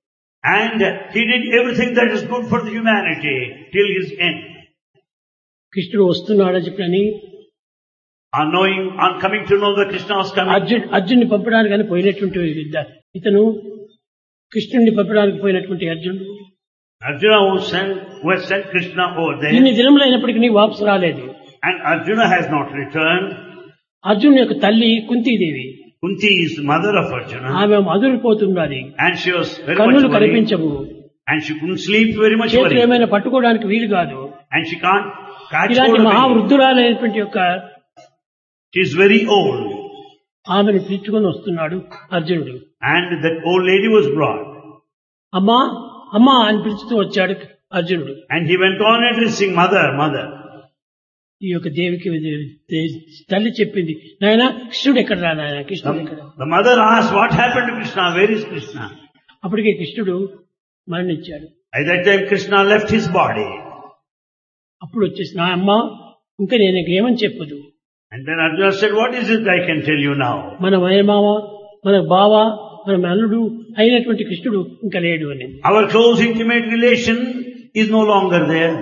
And he did everything that is good for the humanity till his end. కృష్ణుడు వస్తున్నాడని చెప్పని On knowing, on coming to know that Krishna was coming, Arjun అర్జున్ని పంపడానికి కానీ పోయినటువంటి విద్య- ఇతను కృష్ణుడిని పంపడానికి పోయినటువంటి అర్జునుడు Arjuna who sent, who has sent Krishna over there, ఇన్ని దినములు అయినప్పటికీ వాపసు రాలేదు. and Arjuna has not returned. Arjun యొక్క తల్లి Kuntidevi, Kunti is the mother of Arjuna, ఆమె అదురిపోతున్నది, and she was very కన్నులు much worried, కనిపించవు, and she couldn't sleep, very much చేతులు worried, ఏమైనా పట్టుకోవడానికి వీలు కాదు. and she can't catch ఇలాంటి hold of it. మహావృద్ధురాలైనటువంటి యొక్క She is very old, ఆమెను పిలుచుకొని వస్తున్నాడు అర్జునుడు. and that old lady was brought, అమ్మా అమ్మా అని పిలుచుతూ వచ్చాడు అర్జునుడు. and he went on addressing mother, mother. ఈ యొక్క దేవికి తల్లి చెప్పింది, నాయన కృష్ణుడు ఎక్కడ రా నాయన, కృష్ణుడు ఎక్కడ. The mother asked, what happened to Krishna? Where is Krishna? అప్పటికే కృష్ణుడు మరణించాడు. At that time Krishna left his body. అప్పుడు వచ్చేసి నా అమ్మ ఇంకా నేను నీకు ఏమని చెప్పదు, And then Arjuna said, what is it I can tell you now? మన మామ మన బావ మన అల్లుడు అయినటువంటి కృష్ణుడు ఇంకా లేడు అని Our close intimate relation is no longer there.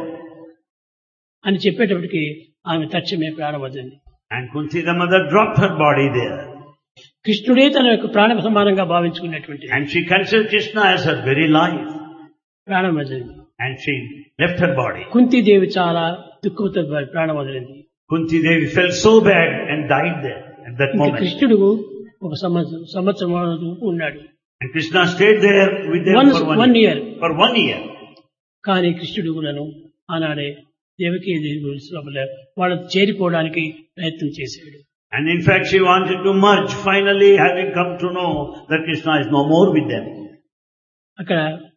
అని చెప్పేటప్పటికి ఆమె తక్షణమే ప్రాణవద్దండి. And Kunti the mother dropped her body there. కృష్ణుడే తన యొక్క ప్రాణ సమానంగా భావించుకున్నటువంటి And she considered Krishna as her very life. ప్రాణం వదిలింది. And she left her body. Kuntidevi చాలా దుఃఖంతో ప్రాణం వదిలింది. Kunti Devi felt so bad and died there at that ఇంకా moment. కృష్ణుడు ఒక సంవత్సరం సంవత్సరం ఉన్నాడు. And Krishna stayed there with them Once- for one, one year. year. For one year. కానీ కృష్ణుడు కూడాను ఆనాడే దేవకీ లోపల వాళ్ళు చేరిపోవడానికి ప్రయత్నం చేశాడు. And in fact she wanted to merge, finally having come to know that Krishna is no more with them. అక్కడ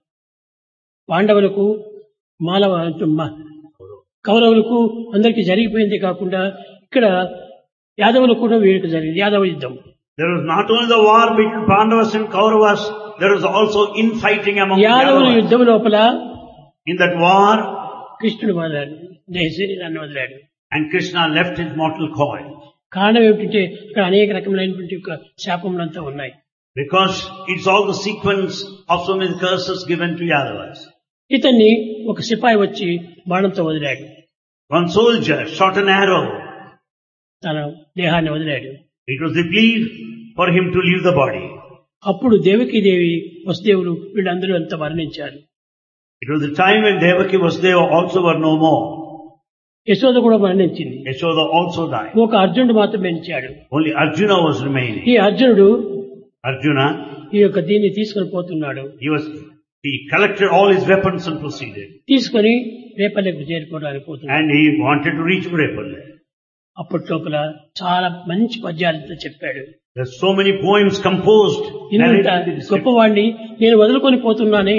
పాండవులకు మాలవ మ- కౌరవులకు అందరికీ జరిగిపోయింది కాకుండా ఇక్కడ యాదవులకు కూడా వీరికి జరిగింది యాదవ యుద్ధం. There was not only the war between Pandavas and Kauravas, there was also infighting among the యాదవుల Yadavas. యుద్ధం లోపల In that war, కృష్ణుడు వదిలాడు, శరీరాన్ని వదిలాడు. and Krishna left his mortal coil. కారణం ఏమిటంటే ఇక్కడ అనేక రకములైనటువంటి యొక్క శాపములంతా ఉన్నాయి. Because it's all the sequence of so many curses given to Yadavas. ఇతన్ని ఒక సిపాయి వచ్చి బాణంతో వదిలాడు, One soldier shot an arrow. తన దేహాన్ని వదిలాడు. It was the plea for him to leave the body. అప్పుడు దేవకీదేవి వసుదేవులు వీళ్ళందరూ అంత మరణించారు. It was the time when Devaki Vasudeva also were no more. Yashoda కూడా మరణించింది. Yashoda also died. ఒక అర్జునుడు మాత్రమే నిలిచాడు. Only Arjuna was remaining. ఈ అర్జునుడు Arjuna, ఈ యొక్క దీన్ని తీసుకొని పోతున్నాడు. he was, he collected all his weapons and proceeded. తీసుకొని రేపల్లెకు చేరుకోవడానికి పోతున్నాడు. And he wanted to reach Murepalli. అప్పట్లోపల చాలా మంచి పద్యాలతో చెప్పాడు. There's so many poems composed. ఇంత narrated in the script. గొప్పవాణ్ణి నేను వదులుకొని పోతున్నానే,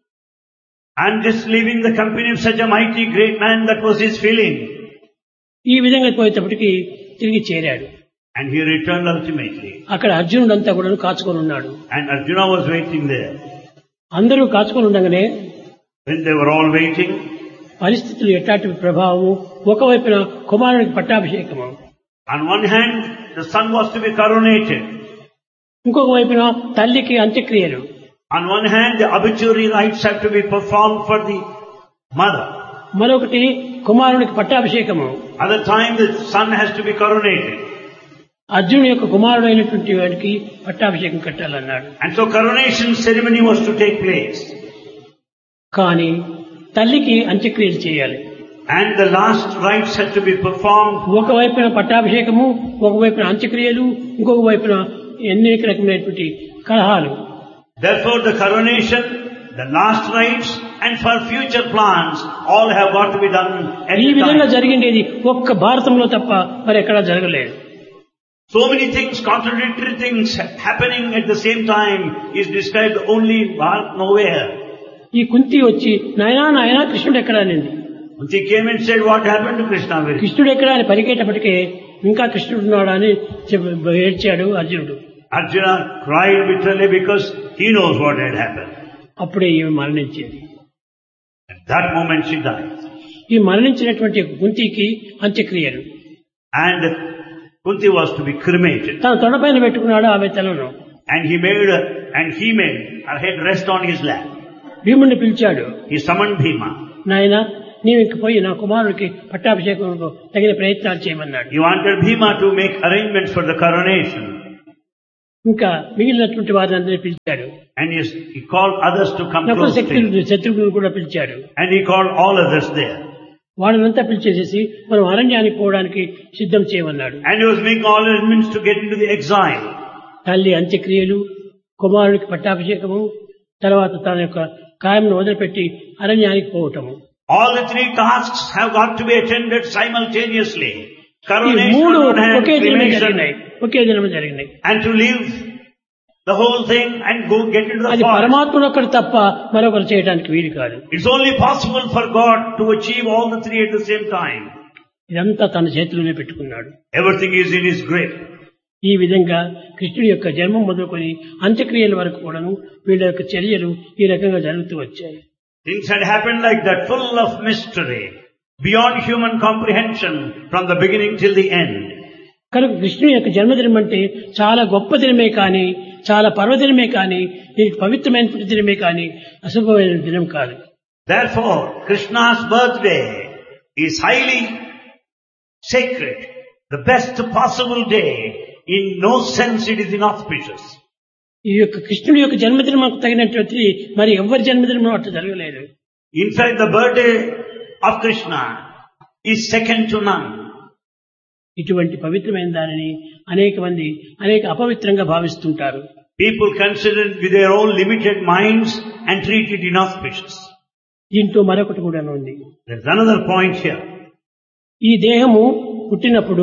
I'm just leaving the company of such a mighty great man, that was his feeling. ఈ విధంగా పోయేటప్పటికి తిరిగి చేరాడు. And he returned ultimately. అక్కడ అర్జునుడు అంతా కూడా కాచుకొని ఉన్నాడు. And Arjuna was waiting there. అందరూ కాచుకొని ఉండగానే When they were all waiting, పరిస్థితులు ఎట్లాంటి ప్రభావము, ఒకవైపున కుమారుడికి పట్టాభిషేకము, on one hand, the son was to be coronated. ఇంకొక వైపున తల్లికి అంత్యక్రియలు, On one hand, the obituary rites have to be performed for the mother. మరొకటి కుమారునికి పట్టాభిషేకము. Other time, the son has to be coronated. అర్జునుడి యొక్క కుమారుడు అయినటువంటి వాడికి పట్టాభిషేకం కట్టాలన్నాడు. And so coronation ceremony was to take place. కానీ తల్లికి అంత్యక్రియలు చేయాలి. And the last rites had to be performed. ఒకవైపున పట్టాభిషేకము, ఒకవైపున అంత్యక్రియలు, ఇంకొక వైపున ఎన్ని రకమైనటువంటి కలహాలు. Therefore, the coronation, the last rites, and for future plans, all have got to be done at ఈ a విధంగా time. జరిగిండేది ఒక్క భారతంలో తప్ప మరి ఎక్కడా జరగలేదు. So many things, contradictory things happening at the same time is described only in Bharat, nowhere. ఈ కుంతి వచ్చి నాయనా నాయనా కృష్ణుడు ఎక్కడా అనింది. Kunti came and said, what happened to Krishna? Very కృష్ణుడు ఎక్కడా అని పరిగేటప్పటికే ఇంకా కృష్ణుడు ఉన్నాడా అని చెప్ప- ఏడ్చాడు అర్జునుడు. Arjuna cried bitterly because he knows what had happened. అప్పుడే ఈమె మరణించింది. At that moment she died. ఈ మరణించినటువంటి కుంతికి అంత్యక్రియలు. And Kunti was to be cremated. తన తొడపైన పెట్టుకున్నాడు ఆమె తలను. And he made, and he made her head rest on his lap. భీముడిని పిలిచాడు. He summoned Bhima. నాయన నీవు ఇంక పోయి నా కుమారుడికి పట్టాభిషేకం తగిన ప్రయత్నాలు చేయమన్నాడు. He wanted Bhima to make arrangements for the coronation. ఇంకా మిగిలినటువంటి వారిని అందరినీ పిలిచాడు. And he, he called others to come Nakula close to him. శత్రుఘ్నుడు శత్రుఘ్నుడు కూడా పిలిచాడు. And he called all others there. వాళ్ళనంతా పిలిచేసేసి మనం అరణ్యానికి పోవడానికి సిద్ధం చేయమన్నాడు. And he was making all arrangements to get into the exile. తల్లి అంత్యక్రియలు, కుమారుడికి పట్టాభిషేకము, తర్వాత తన యొక్క కాయంను వదిలిపెట్టి అరణ్యానికి పోవటము. All the three tasks have got to be attended simultaneously. ఈ Coronation మూడు on one hand, ఒకే దినమే cremation, జరిగినాయి, ఒకే దినమే జరిగినాయి. and to leave the whole thing and go get into the అది forest. పరమాత్ముడు ఒక్కడు తప్ప మరొకరు చేయడానికి వీలు కాదు. It's only possible for God to achieve all the three at the same time. ఇదంతా తన చేతిలోనే పెట్టుకున్నాడు. Everything is in his grip. ఈ విధంగా కృష్ణుడి యొక్క జన్మం మొదలుకొని అంత్యక్రియల వరకు కూడాను వీళ్ళ యొక్క చర్యలు ఈ రకంగా జరుగుతూ వచ్చాయి. Things had happened like that, full of mystery, beyond human comprehension from the beginning till the end. కనుక కృష్ణుని యొక్క జన్మదినం అంటే చాలా గొప్ప దినమే కానీ, చాలా పర్వదినమే కానీ, ఇది పవిత్రమైన దినమే కానీ అశుభమైన దినం కాదు. Therefore, Krishna's birthday is highly sacred, the best possible day. In no sense it is inauspicious. ఈ యొక్క కృష్ణుడి యొక్క జన్మదినం తగినటువంటి మరి ఎవరి జన్మదినం అట్లా జరగలేదు. In fact, the birthday of Krishna is second to none. ఇటువంటి పవిత్రమైన దానిని అనేక మంది అనేక అపవిత్రంగా భావిస్తుంటారు. People consider it with their own limited minds and treat it inauspicious. దీంట్లో మరొకటి కూడా ఉంది. There's another point here. ఈ దేహము పుట్టినప్పుడు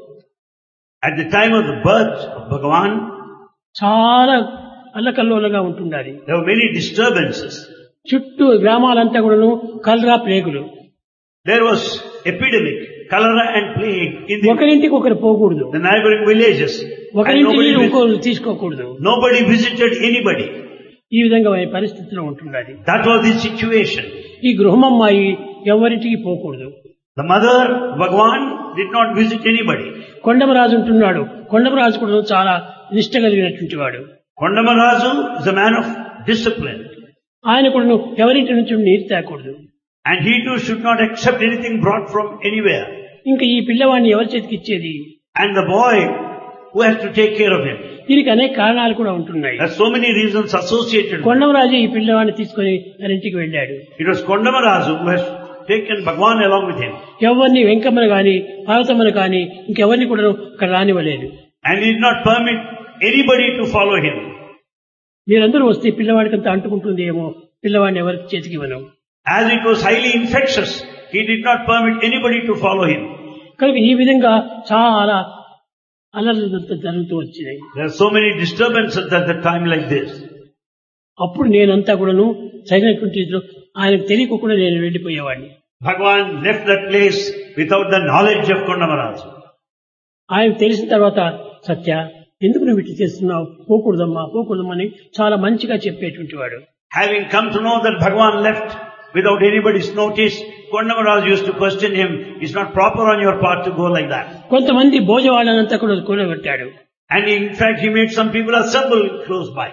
At the time of the birth of Bhagavan, చాలా అల్లకల్లోలగా ఉంటుండాలి. there were many disturbances. చుట్టూ గ్రామాలంతా కూడాను కలరా ప్లేగులు. There was epidemic, cholera and plague in the, ఒకరింటికి ఒకరు పోకూడదు, the neighboring villages. And ఒకరింటి nobody, నీరు vis- ఇంకొకరు తీసుకోకూడదు. nobody visited anybody. ఈ విధంగా ఈ పరిస్థితిలో ఉంటుండాలి. That was the situation. ఈ గృహమమ్మాయి ఎవరింటికి పోకూడదు. The mother, Bhagavan, did not visit anybody. Kondamaraju ఉంటున్నాడు. కొండమరాజు కూడా చాలా నిష్ట కలిగినటువంటి వాడు. Kondamarazu is a man of discipline. ఆయన కూడా ఎవరింటి నుంచి నీరు తేకూడదు. And he too should not accept anything brought from anywhere. ఇంకా ఈ పిల్లవాడిని ఎవరి చేతికి ఇచ్చేది? And the boy who has to take care of him. దీనికి అనేక కారణాలు కూడా ఉంటున్నాయి. There are so many reasons associated with it. Kondamaraju ఈ పిల్లవాడిని తీసుకొని తన ఇంటికి వెళ్ళాడు. It was Kondamarazu who has taken Bhagavan along with him. ఎవరిని వెంకమ్మను గాని పార్వతమ్మను గాని ఇంకెవరిని కూడా అక్కడ రానివ్వలేదు. And he did not permit anybody to follow him. మీరందరూ వస్తే పిల్లవాడికి అంతా అంటుకుంటుంది ఏమో, పిల్లవాడిని ఎవరికి చేతికి ఇవ్వను. As it was highly infectious, he did not permit anybody to follow him. కనుక ఈ విధంగా చాలా అల్లర్లు జరుగుతూ వచ్చినాయి. There are so many disturbances at the time like this. అప్పుడు నేనంతా కూడాను సరైనటువంటి రీతిలో ఆయనకు తెలియకుండా నేను వెళ్ళిపోయేవాడిని. Bhagavan left that place without the knowledge of Kondamarazu. ఆయనకు తెలిసిన తర్వాత సత్య ఎందుకు నువ్వు ఇట్లా చేస్తున్నావు, పోకూడదమ్మా పోకూడదమ్మా అని చాలా మంచిగా చెప్పేటువంటి వాడు. Having come to know that Bhagavan left without anybody's notice, Kondamarazu used to question him, it's not proper on your part to go like that. కొంతమంది భోజవాళ్ళనంతా కూడా కూడబెట్టాడు. And in fact he made some people assemble close by.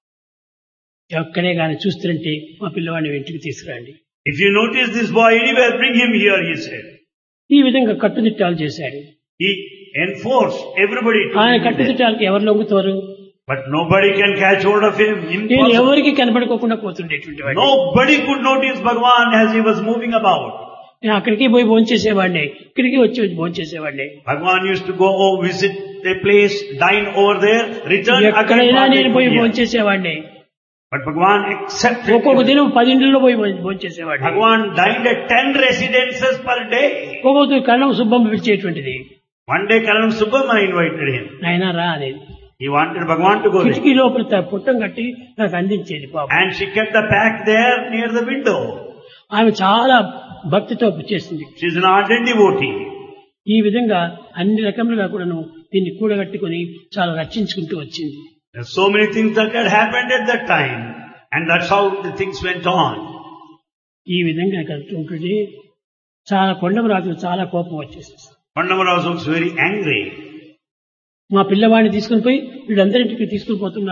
ఎక్కడే కానీ చూస్తుంటే మా పిల్లవాడిని ఇంటికి తీసుకురండి. If you notice this boy anywhere, bring him here, he said. ఈ విధంగా కట్టుదిట్టాలు చేశాడు. He enforced everybody to ఆయన bring him there. కట్టుదిట్టాలకి ఎవరు లొంగుతారు? But nobody can catch hold of him. నేను Impossible. ఎవరికి కనపడుకోకుండా పోతుండేటువంటి వాడిని. Nobody could notice Bhagavan as he was moving about. నేను అక్కడికి పోయి భోంచేసేవాడిని, ఇక్కడికి వచ్చి వచ్చి భోంచేసేవాడిని. Bhagavan used to go oh, visit a place, dine over there, return again. ఎక్కడైనా నేను పోయి partake here. భోంచేసేవాడిని. But Bhagavan accepted. ఒక్కొక్క దినం పది ఇంట్లో పోయి భోంచేసేవాడిని. Bhagavan dined at ten residences per day. ఒక్కొక్క కళ్ళం Subbamma పిలిచేటువంటిది. One day Karanam Subbamma invited him. నాయనా రా అనేది. He wanted Bhagavan to go there. కిటికీ లోపల త- పుట్టం కట్టి నాకు అందించేది పాపం. And she kept the pack there near the window. ఆమె చాలా భక్తితో చేసింది. She is an ardent devotee. ఈ విధంగా అన్ని రకములుగా కూడాను దీన్ని కూడగట్టుకుని చాలా రక్షించుకుంటూ వచ్చింది. There are so many things that had happened at that time. And that's how the things went on. ఈ విధంగా కలుగుతుంటుంది. చాలా కొండమరాజు చాలా కోపం వచ్చేసింది. Kondamarazu was very angry. మా పిల్లవాడిని తీసుకుని పోయి వీళ్ళందరింటికి తీసుకుని పోతున్నారా,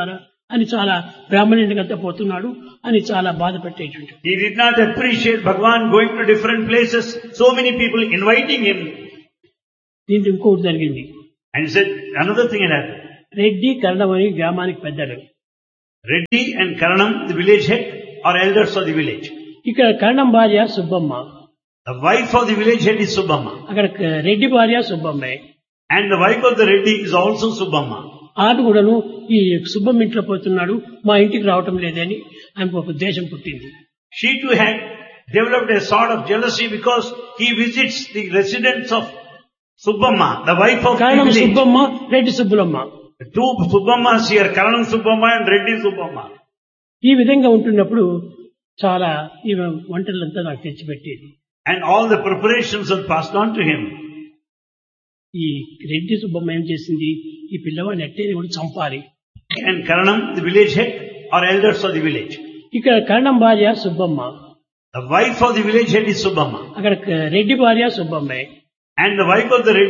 అని చాలా బ్రాహ్మణునికంతా పోతున్నాడు అని చాలా బాధ పెట్టేటువంటి. He did not appreciate Bhagavan going to different places, so many people inviting him. దీంట్లో ఇంకోటి జరిగింది. And he said, another thing had happened. Reddy కరణం అని గ్రామానికి పెద్దలు. Reddy and Karanam, the village head, are elders of the village. ఇక్కడ కరణం భార్య Subbamma. The wife of the village head is Subbamma. అక్కడ రెడ్డి భార్య సుబ్బమ్మే. And the wife of the Reddy is also Subbamma. ఆమె కూడాను ఈ సుబ్బమ్మ ఇంట్లో పోతున్నాడు, మా ఇంటికి రావటం లేదని ఆమెకు ఒక ఉద్దేశం పుట్టింది. She too had developed a sort of jealousy because he visits the residence of Subbamma, the wife of the Karanam village. Subbamma, Reddy Subbulamma. Two Subbammas here, Karanam Subbamma and Reddy Subbamma. ఈ విధంగా ఉంటున్నప్పుడు చాలా ఈ వంటలంతా నాకు తెచ్చిపెట్టేది. And all the preparations are passed on to him. ఈ రెడ్డి సుబ్బమ్మ ఏం చేసింది, ఈ పిల్లవాడిని ఎట్టేది కూడా చంపాలి. And Karanam, the village head, are elders of the village. ఇక్కడ కరణం భార్య Subbamma. The wife of the village head is Subbamma. అక్కడ రెడ్డి భార్య సుబ్బమ్మే. And the wife of the Reddy